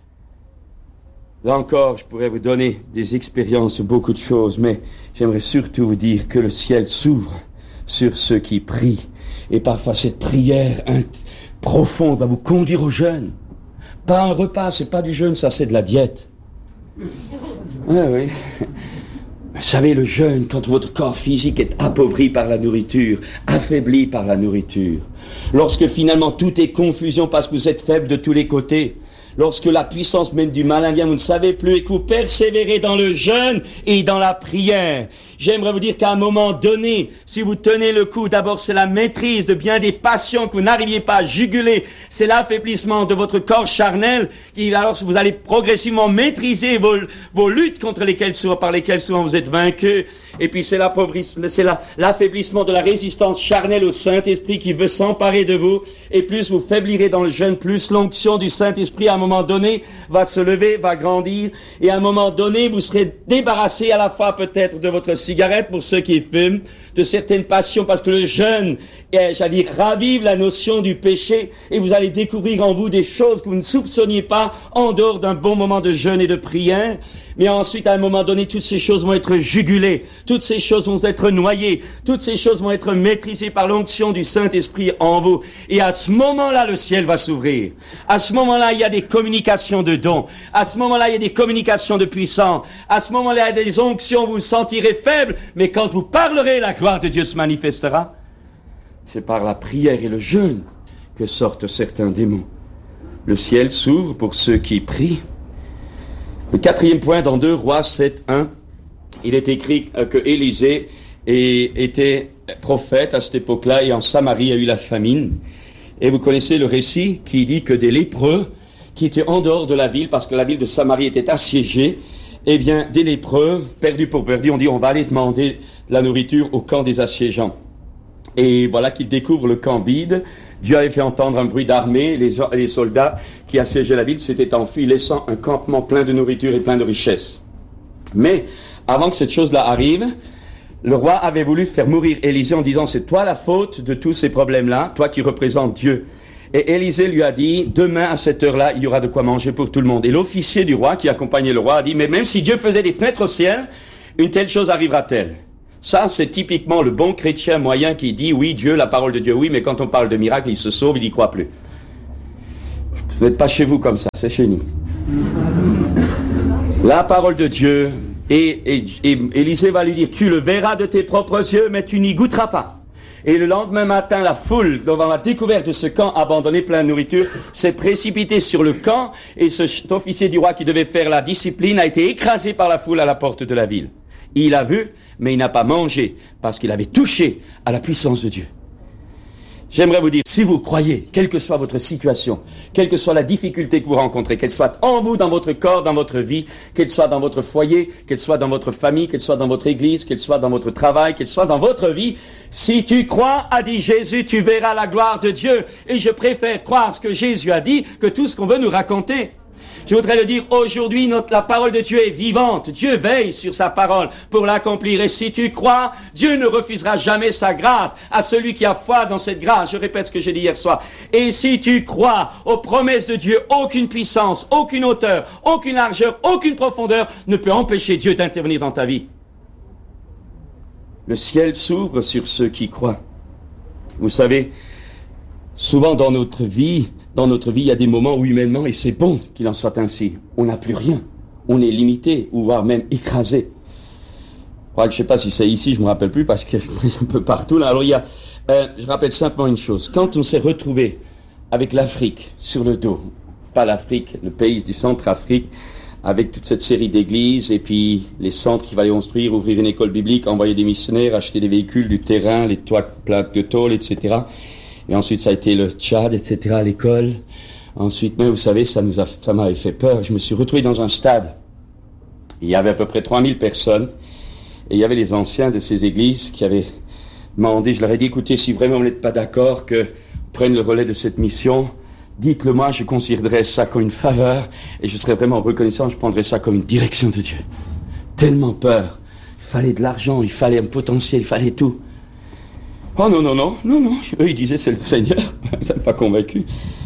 Là encore, je pourrais vous donner des expériences, beaucoup de choses, mais j'aimerais surtout vous dire que le ciel s'ouvre sur ceux qui prient. Et parfois, cette prière profonde va vous conduire au jeûne. Pas un repas, c'est pas du jeûne, ça c'est de la diète. Oui. Vous savez, le jeûne, quand votre corps physique est appauvri par la nourriture, affaibli par la nourriture, lorsque finalement tout est confusion parce que vous êtes faible de tous les côtés, lorsque la puissance même du malin vient, vous ne savez plus, et que vous persévérez dans le jeûne et dans la prière. J'aimerais vous dire qu'à un moment donné, si vous tenez le coup, d'abord c'est la maîtrise de bien des passions que vous n'arriviez pas à juguler, c'est l'affaiblissement de votre corps charnel, qui alors vous allez progressivement maîtriser vos luttes par lesquelles souvent vous êtes vaincus. Et puis c'est l'affaiblissement de la résistance charnelle au Saint-Esprit qui veut s'emparer de vous. Et plus vous faiblirez dans le jeûne, plus l'onction du Saint-Esprit à un moment donné va se lever, va grandir. Et à un moment donné, vous serez débarrassé à la fois peut-être de votre cigarette pour ceux qui fument, de certaines passions, parce que le jeûne, j'allais dire, ravive la notion du péché. Et vous allez découvrir en vous des choses que vous ne soupçonniez pas en dehors d'un bon moment de jeûne et de prière. Mais ensuite, à un moment donné, toutes ces choses vont être jugulées, toutes ces choses vont être noyées, toutes ces choses vont être maîtrisées par l'onction du Saint-Esprit en vous. Et à ce moment-là, le ciel va s'ouvrir. À ce moment-là, il y a des communications de dons. À ce moment-là, il y a des communications de puissance. À ce moment-là, il y a des onctions, vous vous sentirez faible, mais quand vous parlerez, la gloire de Dieu se manifestera. C'est par la prière et le jeûne que sortent certains démons. Le ciel s'ouvre pour ceux qui prient. Le quatrième point dans 2 Rois 7, 1, il est écrit que Élisée était prophète à cette époque-là et en Samarie il y a eu la famine. Et vous connaissez le récit qui dit que des lépreux qui étaient en dehors de la ville, parce que la ville de Samarie était assiégée, eh bien des lépreux, perdus pour perdus, ont dit on va aller demander de la nourriture au camp des assiégeants. Et voilà qu'ils découvrent le camp vide. Dieu avait fait entendre un bruit d'armée. Les soldats qui assiégeaient la ville s'étaient enfuis, laissant un campement plein de nourriture et plein de richesses. Mais avant que cette chose-là arrive, le roi avait voulu faire mourir Élisée en disant c'est toi la faute de tous ces problèmes-là, toi qui représentes Dieu. Et Élisée lui a dit demain à cette heure-là, il y aura de quoi manger pour tout le monde. Et l'officier du roi qui accompagnait le roi a dit mais même si Dieu faisait des fenêtres au ciel, une telle chose arrivera-t-elle? Ça, c'est typiquement le bon chrétien moyen qui dit, oui, Dieu, la parole de Dieu, oui, mais quand on parle de miracle, il se sauve, il n'y croit plus. Vous n'êtes pas chez vous comme ça, c'est chez nous. La parole de Dieu, et Élisée va lui dire, tu le verras de tes propres yeux, mais tu n'y goûteras pas. Et le lendemain matin, la foule, devant la découverte de ce camp abandonné plein de nourriture, s'est précipitée sur le camp et cet officier du roi qui devait faire la discipline a été écrasé par la foule à la porte de la ville. Il a vu, mais il n'a pas mangé parce qu'il avait touché à la puissance de Dieu. J'aimerais vous dire, si vous croyez, quelle que soit votre situation, quelle que soit la difficulté que vous rencontrez, qu'elle soit en vous, dans votre corps, dans votre vie, qu'elle soit dans votre foyer, qu'elle soit dans votre famille, qu'elle soit dans votre église, qu'elle soit dans votre travail, qu'elle soit dans votre vie, si tu crois, a dit Jésus, tu verras la gloire de Dieu. Et je préfère croire ce que Jésus a dit que tout ce qu'on veut nous raconter. Je voudrais le dire, aujourd'hui, la parole de Dieu est vivante. Dieu veille sur sa parole pour l'accomplir. Et si tu crois, Dieu ne refusera jamais sa grâce à celui qui a foi dans cette grâce. Je répète ce que j'ai dit hier soir. Et si tu crois aux promesses de Dieu, aucune puissance, aucune hauteur, aucune largeur, aucune profondeur ne peut empêcher Dieu d'intervenir dans ta vie. Le ciel s'ouvre sur ceux qui croient. Vous savez, souvent dans notre vie, il y a des moments où humainement, et c'est bon qu'il en soit ainsi, on n'a plus rien. On est limité, ou voire même écrasé. Je ne sais pas si c'est ici, je ne me rappelle plus, parce que je suis un peu partout là. Alors je rappelle simplement une chose. Quand on s'est retrouvé avec l'Afrique sur le dos, pas l'Afrique, le pays du Centrafrique, avec toute cette série d'églises, et puis les centres qu'il fallait construire, ouvrir une école biblique, envoyer des missionnaires, acheter des véhicules, du terrain, les toits pleins de tôles, etc., et ensuite, ça a été le Tchad, etc., à l'école. Ensuite, mais vous savez, ça m'avait fait peur. Je me suis retrouvé dans un stade. Il y avait à peu près 3000 personnes. Et il y avait les anciens de ces églises qui avaient demandé, je leur ai dit, écoutez, si vraiment vous n'êtes pas d'accord que prenne le relais de cette mission, dites-le moi, je considérerais ça comme une faveur. Et je serais vraiment reconnaissant, je prendrais ça comme une direction de Dieu. Tellement peur. Il fallait de l'argent, il fallait un potentiel, il fallait tout. Oh non. Eux, ils disaient, c'est le Seigneur. Ça m'a pas convaincu.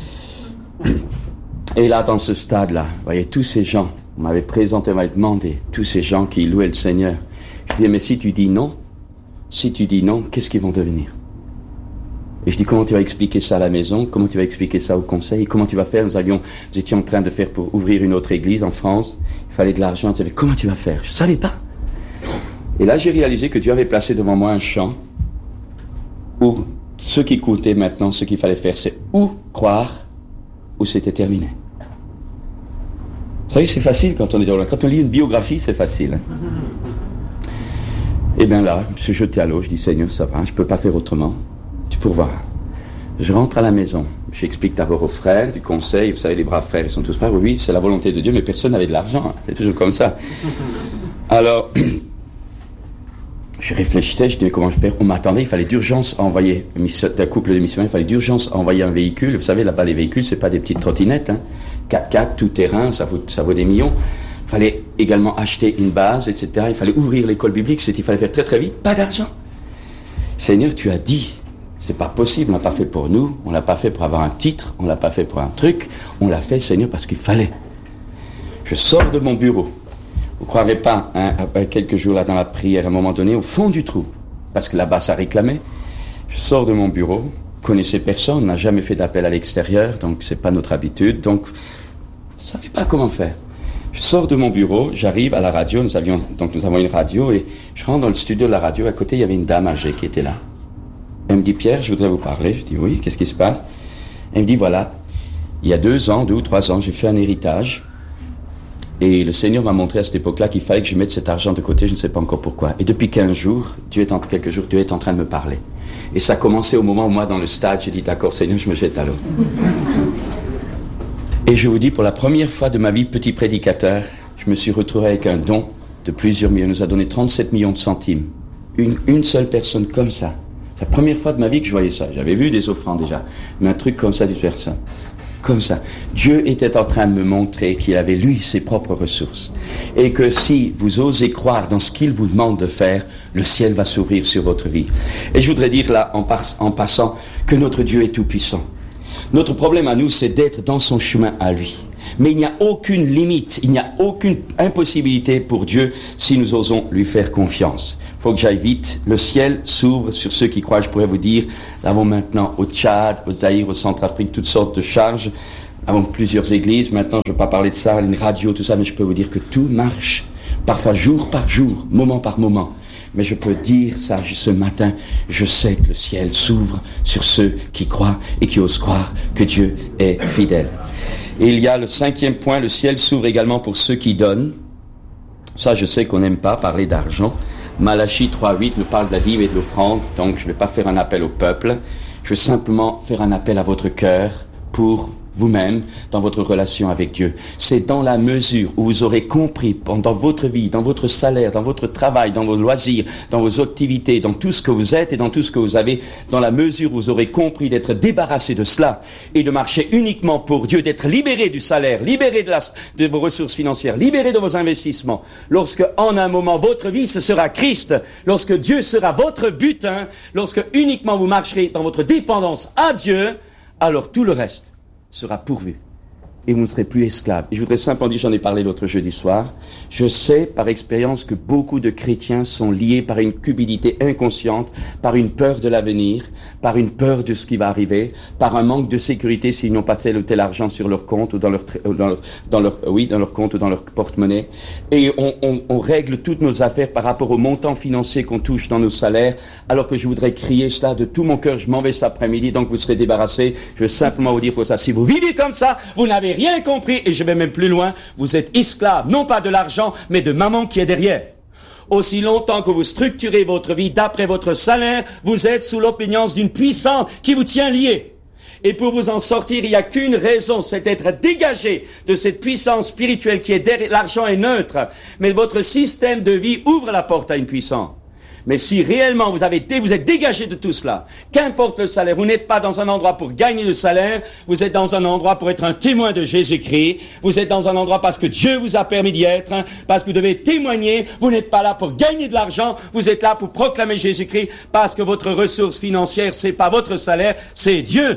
Et là, dans ce stade-là, vous voyez, tous ces gens, on m'avait présenté, on m'avait demandé, tous ces gens qui louaient le Seigneur. Je disais, mais si tu dis non, qu'est-ce qu'ils vont devenir? Et je dis, comment tu vas expliquer ça à la maison? Comment tu vas expliquer ça au conseil? Comment tu vas faire? Nous étions en train de faire pour ouvrir une autre église en France. Il fallait de l'argent. Tu savais, comment tu vas faire? Je ne savais pas. Et là, j'ai réalisé que Dieu avait placé devant moi un champ où ce qui comptait maintenant, ce qu'il fallait faire, c'est ou croire, ou c'était terminé. Vous savez, c'est facile quand on est dans là. Quand on lit une biographie, c'est facile. Et bien là, je me suis jeté à l'eau, je dis, Seigneur, ça va, je ne peux pas faire autrement. Tu pourvoiras. Je rentre à la maison, j'explique d'abord aux frères du conseil, vous savez, les braves frères, ils sont tous frères, oui, c'est la volonté de Dieu, mais personne n'avait de l'argent, c'est toujours comme ça. Alors, je réfléchissais, je disais, comment je vais faire? On m'attendait, il fallait d'urgence envoyer, un couple de missionnaires, il fallait d'urgence envoyer un véhicule. Vous savez, là-bas, les véhicules, c'est pas des petites trottinettes, 4x4, tout terrain, ça vaut des millions. Il fallait également acheter une base, etc. Il fallait ouvrir l'école biblique, il fallait faire très très vite, pas d'argent. Seigneur, tu as dit, c'est pas possible, on l'a pas fait pour nous, on l'a pas fait pour avoir un titre, on l'a pas fait pour un truc, on l'a fait, Seigneur, parce qu'il fallait. Je sors de mon bureau. Vous ne croirez pas, après quelques jours là dans la prière, à un moment donné, au fond du trou, parce que là-bas ça réclamait, je sors de mon bureau, je connaissais personne, on n'a jamais fait d'appel à l'extérieur, donc c'est pas notre habitude, donc je ne savais pas comment faire. Je sors de mon bureau, j'arrive à la radio, nous avons une radio, et je rentre dans le studio de la radio, à côté il y avait une dame âgée qui était là. Elle me dit, Pierre, je voudrais vous parler. Je dis, oui, qu'est-ce qui se passe? Elle me dit, voilà, il y a 2 ou 3 ans, j'ai fait un héritage. Et le Seigneur m'a montré à cette époque-là qu'il fallait que je mette cet argent de côté, je ne sais pas encore pourquoi. Et depuis 15 jours, Dieu est en train de me parler. Et ça a commencé au moment où moi, dans le stade, j'ai dit, d'accord, Seigneur, je me jette à l'eau. Et je vous dis, pour la première fois de ma vie, petit prédicateur, je me suis retrouvé avec un don de plusieurs millions. Il nous a donné 37 millions de centimes. Une seule personne comme ça. C'est la première fois de ma vie que je voyais ça. J'avais vu des offrandes déjà. Mais un truc comme ça, d'une personne. Comme ça. Dieu était en train de me montrer qu'il avait, lui, ses propres ressources. Et que si vous osez croire dans ce qu'il vous demande de faire, le ciel va s'ouvrir sur votre vie. Et je voudrais dire là, en passant, que notre Dieu est tout-puissant. Notre problème à nous, c'est d'être dans son chemin à lui. Mais il n'y a aucune limite, il n'y a aucune impossibilité pour Dieu si nous osons lui faire confiance. Il faut que j'aille vite. Le ciel s'ouvre sur ceux qui croient. Je pourrais vous dire, nous avons maintenant au Tchad, au Zaïre, au Centrafrique, toutes sortes de charges. Nous avons plusieurs églises. Maintenant, je ne vais pas parler de ça, une radio, tout ça, mais je peux vous dire que tout marche. Parfois jour par jour, moment par moment. mais je peux dire ça ce matin, je sais que le ciel s'ouvre sur ceux qui croient et qui osent croire que Dieu est fidèle. Et il y a le 5e point, le ciel s'ouvre également pour ceux qui donnent. Ça, je sais qu'on n'aime pas parler d'argent. Malachie 3.8 nous parle de la dîme et de l'offrande, donc je ne vais pas faire un appel au peuple. Je vais simplement faire un appel à votre cœur pour vous-même, dans votre relation avec Dieu. C'est dans la mesure où vous aurez compris pendant votre vie, dans votre salaire, dans votre travail, dans vos loisirs, dans vos activités, dans tout ce que vous êtes et dans tout ce que vous avez, dans la mesure où vous aurez compris d'être débarrassé de cela et de marcher uniquement pour Dieu, d'être libéré du salaire, libéré de vos ressources financières, libéré de vos investissements. Lorsque, en un moment, votre vie, ce sera Christ, lorsque Dieu sera votre butin, lorsque uniquement vous marcherez dans votre dépendance à Dieu, alors tout le reste sera pourvu et vous ne serez plus esclaves. Et je voudrais simplement dire, j'en ai parlé l'autre jeudi soir, je sais par expérience que beaucoup de chrétiens sont liés par une cupidité inconsciente, par une peur de l'avenir, par une peur de ce qui va arriver, par un manque de sécurité s'ils n'ont pas tel ou tel argent sur leur compte ou dans leur compte ou dans leur porte-monnaie. Et on règle toutes nos affaires par rapport au montant financier qu'on touche dans nos salaires, alors que je voudrais crier cela de tout mon cœur. Je m'en vais cet après-midi, donc vous serez débarrassés. Je veux simplement vous dire pour ça, si vous vivez comme ça, vous n'avez rien compris, et je vais même plus loin, vous êtes esclave, non pas de l'argent, mais de maman qui est derrière. Aussi longtemps que vous structurez votre vie d'après votre salaire, vous êtes sous l'opiniance d'une puissance qui vous tient lié. Et pour vous en sortir, il n'y a qu'une raison, c'est d'être dégagé de cette puissance spirituelle qui est derrière. L'argent est neutre, mais votre système de vie ouvre la porte à une puissance. Mais si réellement vous êtes dégagé de tout cela, qu'importe le salaire, vous n'êtes pas dans un endroit pour gagner le salaire, vous êtes dans un endroit pour être un témoin de Jésus-Christ, vous êtes dans un endroit parce que Dieu vous a permis d'y être, parce que vous devez témoigner, vous n'êtes pas là pour gagner de l'argent, vous êtes là pour proclamer Jésus-Christ, parce que votre ressource financière, c'est pas votre salaire, c'est Dieu.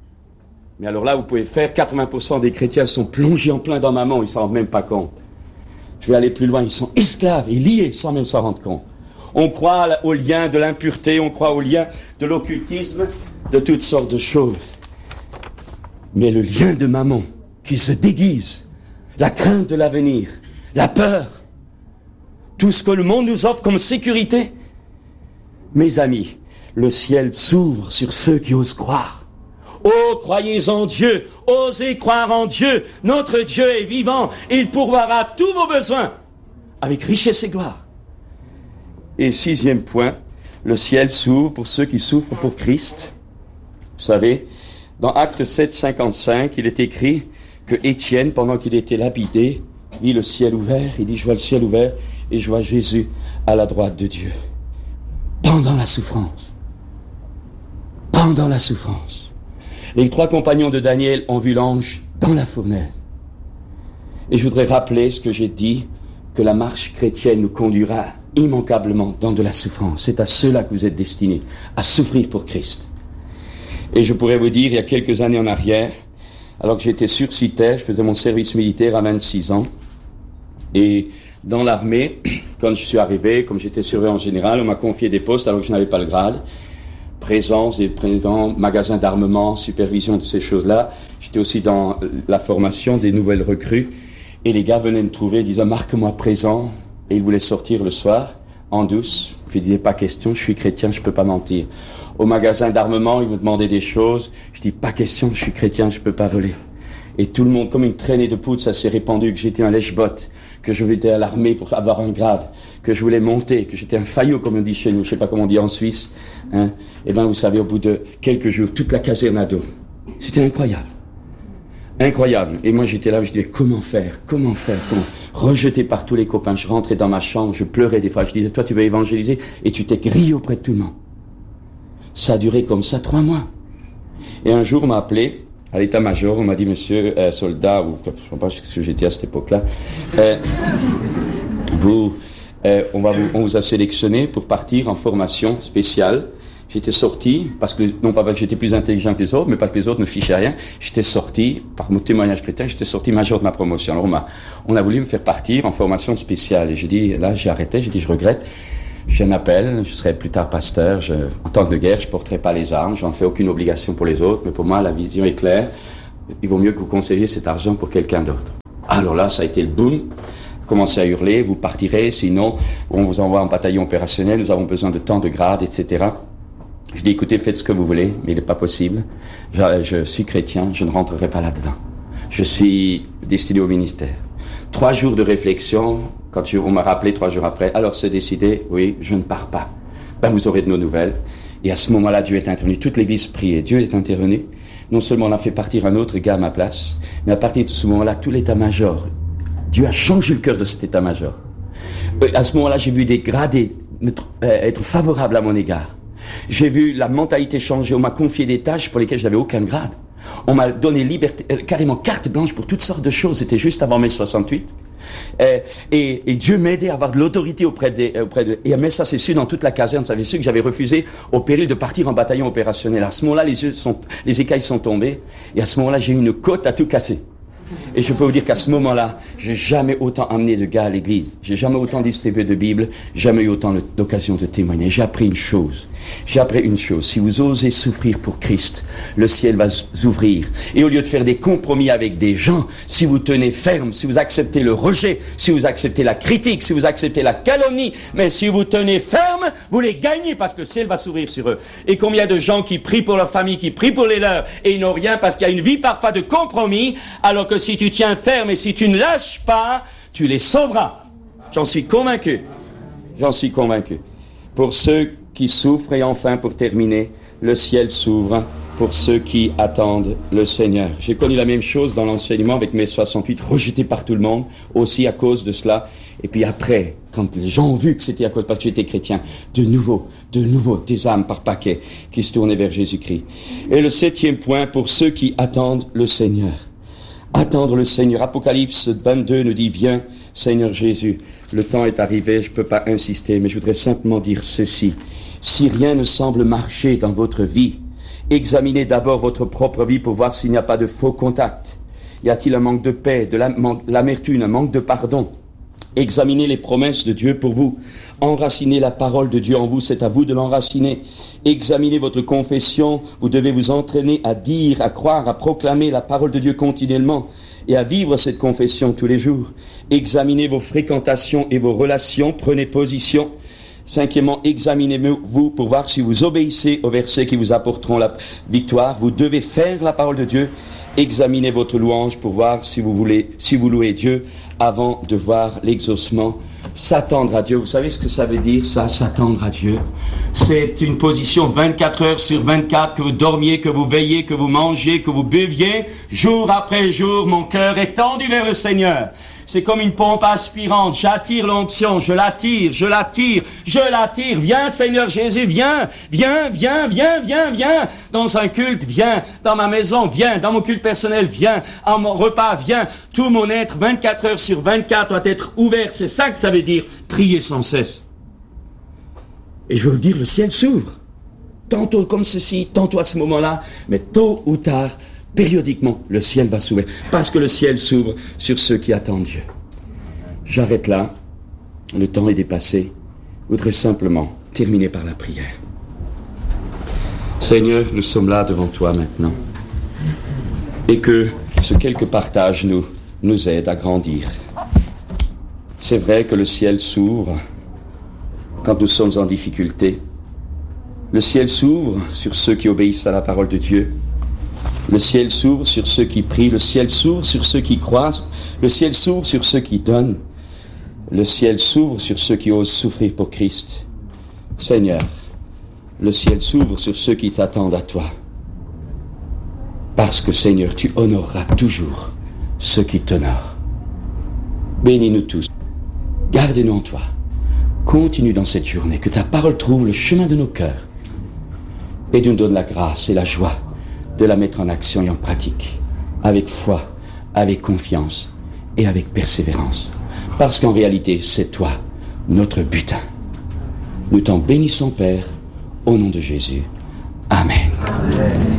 Mais alors là, vous pouvez faire, 80% des chrétiens sont plongés en plein dans maman, ils s'en rendent même pas compte. Je vais aller plus loin, ils sont esclaves et liés sans même s'en rendre compte. On croit au lien de l'impureté, on croit au lien de l'occultisme, de toutes sortes de choses. Mais le lien de maman qui se déguise, la crainte de l'avenir, la peur, tout ce que le monde nous offre comme sécurité, mes amis, le ciel s'ouvre sur ceux qui osent croire. Oh, croyez en Dieu, osez croire en Dieu, notre Dieu est vivant, il pourvoira tous vos besoins avec richesse et gloire. Et 6e point, le ciel s'ouvre pour ceux qui souffrent pour Christ. Vous savez, dans Actes 7, 55, il est écrit que Étienne, pendant qu'il était lapidé, vit le ciel ouvert. Il dit, je vois le ciel ouvert et je vois Jésus à la droite de Dieu. Pendant la souffrance. Pendant la souffrance. Les 3 compagnons de Daniel ont vu l'ange dans la fournaise. Et je voudrais rappeler ce que j'ai dit, que la marche chrétienne nous conduira immanquablement dans de la souffrance. C'est à ceux-là que vous êtes destinés, à souffrir pour Christ. Et je pourrais vous dire, il y a quelques années en arrière, alors que j'étais sursitaire, je faisais mon service militaire à 26 ans, et dans l'armée, quand je suis arrivé, comme j'étais surveillant général, on m'a confié des postes alors que je n'avais pas le grade, présence et président, magasin d'armement, supervision de ces choses-là. J'étais aussi dans la formation des nouvelles recrues, et les gars venaient me trouver, disaient, marque-moi présent. Et il voulait sortir le soir, en douce. Je lui disais, pas question, je suis chrétien, je peux pas mentir. Au magasin d'armement, il me demandait des choses. Je dis, pas question, je suis chrétien, je peux pas voler. Et tout le monde, comme une traînée de poudre, ça s'est répandu, que j'étais un lèche-botte, que je étais à l'armée pour avoir un grade, que je voulais monter, que j'étais un faillot, comme on dit chez nous, je sais pas comment on dit en Suisse. Et bien, vous savez, au bout de quelques jours, toute la caserne à dos. C'était incroyable. Incroyable. Et moi, j'étais là, je disais, comment faire rejeté par tous les copains. Je rentrais dans ma chambre, je pleurais des fois. Je disais, toi, tu veux évangéliser, et tu t'es grillé auprès de tout le monde. Ça a duré comme ça 3 mois. Et un jour, on m'a appelé à l'état-major, on m'a dit, monsieur, soldat, ou je ne sais pas ce que j'étais à cette époque-là, on vous a sélectionné pour partir en formation spéciale. J'étais sorti, non pas parce que j'étais plus intelligent que les autres, mais parce que les autres ne fichaient rien. J'étais sorti, par mon témoignage chrétien, j'étais sorti major de ma promotion. Alors on a voulu me faire partir en formation spéciale. Et j'ai dit, là j'ai arrêté, j'ai dit je regrette. J'ai un appel, je serai plus tard pasteur. En temps de guerre, je ne porterai pas les armes, je n'en fais aucune obligation pour les autres. Mais pour moi, la vision est claire. Il vaut mieux que vous conseilliez cet argent pour quelqu'un d'autre. Alors là, ça a été le boom. commencez à hurler, vous partirez, sinon on vous envoie en bataillon opérationnel, nous avons besoin de tant de grades, etc. Je dis, écoutez, faites ce que vous voulez, mais il n'est pas possible. Je suis chrétien, je ne rentrerai pas là-dedans. Je suis destiné au ministère. 3 jours de réflexion, quand on m'a rappelé 3 jours après, alors c'est décidé, oui, je ne pars pas. Ben, vous aurez de nos nouvelles. Et à ce moment-là, Dieu est intervenu. Toute l'église priait. Dieu est intervenu. Non seulement on a fait partir un autre gars à ma place, mais à partir de ce moment-là, tout l'état-major, Dieu a changé le cœur de cet état-major. À ce moment-là, j'ai vu des gradés être favorables à mon égard. J'ai vu la mentalité changer. On m'a confié des tâches pour lesquelles je n'avais aucun grade. On m'a donné liberté, carrément carte blanche pour toutes sortes de choses. C'était juste avant mai 68. Et Dieu m'aidait à avoir de l'autorité auprès de... Et mais ça, c'est su dans toute la caserne. Ça avait su que j'avais refusé au péril de partir en bataillon opérationnel. À ce moment-là, les écailles sont tombées. Et à ce moment-là, j'ai eu une côte à tout casser. Et je peux vous dire qu'à ce moment-là, j'ai jamais autant amené de gars à l'église. J'ai jamais autant distribué de Bible. Jamais eu autant d'occasion de témoigner. J'ai appris une chose. Si vous osez souffrir pour Christ, le ciel va s'ouvrir. Et au lieu de faire des compromis avec des gens, si vous tenez ferme, si vous acceptez le rejet, si vous acceptez la critique, si vous acceptez la calomnie, mais si vous tenez ferme, vous les gagnez parce que le ciel va s'ouvrir sur eux. Et combien de gens qui prient pour leur famille, qui prient pour les leurs, et ils n'ont rien parce qu'il y a une vie parfois de compromis, alors que si tu tiens ferme et si tu ne lâches pas, tu les sauveras. J'en suis convaincu. Pour ceux qui souffrent, et enfin, pour terminer, le ciel s'ouvre pour ceux qui attendent le Seigneur. J'ai connu la même chose dans l'enseignement avec mai 68, rejeté par tout le monde, aussi à cause de cela. Et puis après, quand les gens ont vu que c'était à cause parce que j'étais chrétien, de nouveau, des âmes par paquet qui se tournaient vers Jésus-Christ. Et le 7e point, pour ceux qui attendent le Seigneur. Attendre le Seigneur. Apocalypse 22 nous dit, viens, Seigneur Jésus. Le temps est arrivé, je ne peux pas insister, mais je voudrais simplement dire ceci. Si rien ne semble marcher dans votre vie, examinez d'abord votre propre vie pour voir s'il n'y a pas de faux contacts. Y a-t-il un manque de paix, de l'amertume, un manque de pardon? Examinez les promesses de Dieu pour vous. Enracinez la parole de Dieu en vous, c'est à vous de l'enraciner. Examinez votre confession, vous devez vous entraîner à dire, à croire, à proclamer la parole de Dieu continuellement et à vivre cette confession tous les jours. Examinez vos fréquentations et vos relations, prenez position. 5e, examinez-vous pour voir si vous obéissez aux versets qui vous apporteront la victoire. Vous devez faire la parole de Dieu. Examinez votre louange pour voir si vous louez Dieu avant de voir l'exaucement. S'attendre à Dieu, vous savez ce que ça veut dire, ça, s'attendre à Dieu? C'est une position 24 heures sur 24, que vous dormiez, que vous veilliez, que vous mangiez, que vous buviez, jour après jour, mon cœur est tendu vers le Seigneur. C'est comme une pompe aspirante, j'attire l'onction, je l'attire. Viens Seigneur Jésus, viens. Dans un culte, viens. Dans ma maison, viens. Dans mon culte personnel, viens. À mon repas, viens. Tout mon être, 24 heures sur 24, doit être ouvert. C'est ça que ça veut dire, prier sans cesse. Et je veux vous dire, le ciel s'ouvre. Tantôt comme ceci, tantôt à ce moment-là, mais tôt ou tard, périodiquement, le ciel va s'ouvrir, parce que le ciel s'ouvre sur ceux qui attendent Dieu. J'arrête là, le temps est dépassé. Je voudrais simplement terminer par la prière. Seigneur, nous sommes là devant toi maintenant, et que ce quelques partages nous aide à grandir. C'est vrai que le ciel s'ouvre quand nous sommes en difficulté. Le ciel s'ouvre sur ceux qui obéissent à la parole de Dieu. Le ciel s'ouvre sur ceux qui prient, le ciel s'ouvre sur ceux qui croient, le ciel s'ouvre sur ceux qui donnent, le ciel s'ouvre sur ceux qui osent souffrir pour Christ. Seigneur, le ciel s'ouvre sur ceux qui t'attendent à toi. Parce que, Seigneur, tu honoreras toujours ceux qui t'honorent. Bénis-nous tous, garde-nous en toi. Continue dans cette journée, que ta parole trouve le chemin de nos cœurs et nous donne la grâce et la joie de la mettre en action et en pratique, avec foi, avec confiance et avec persévérance. Parce qu'en réalité, c'est toi, notre butin. Nous t'en bénissons, Père, au nom de Jésus. Amen. Amen.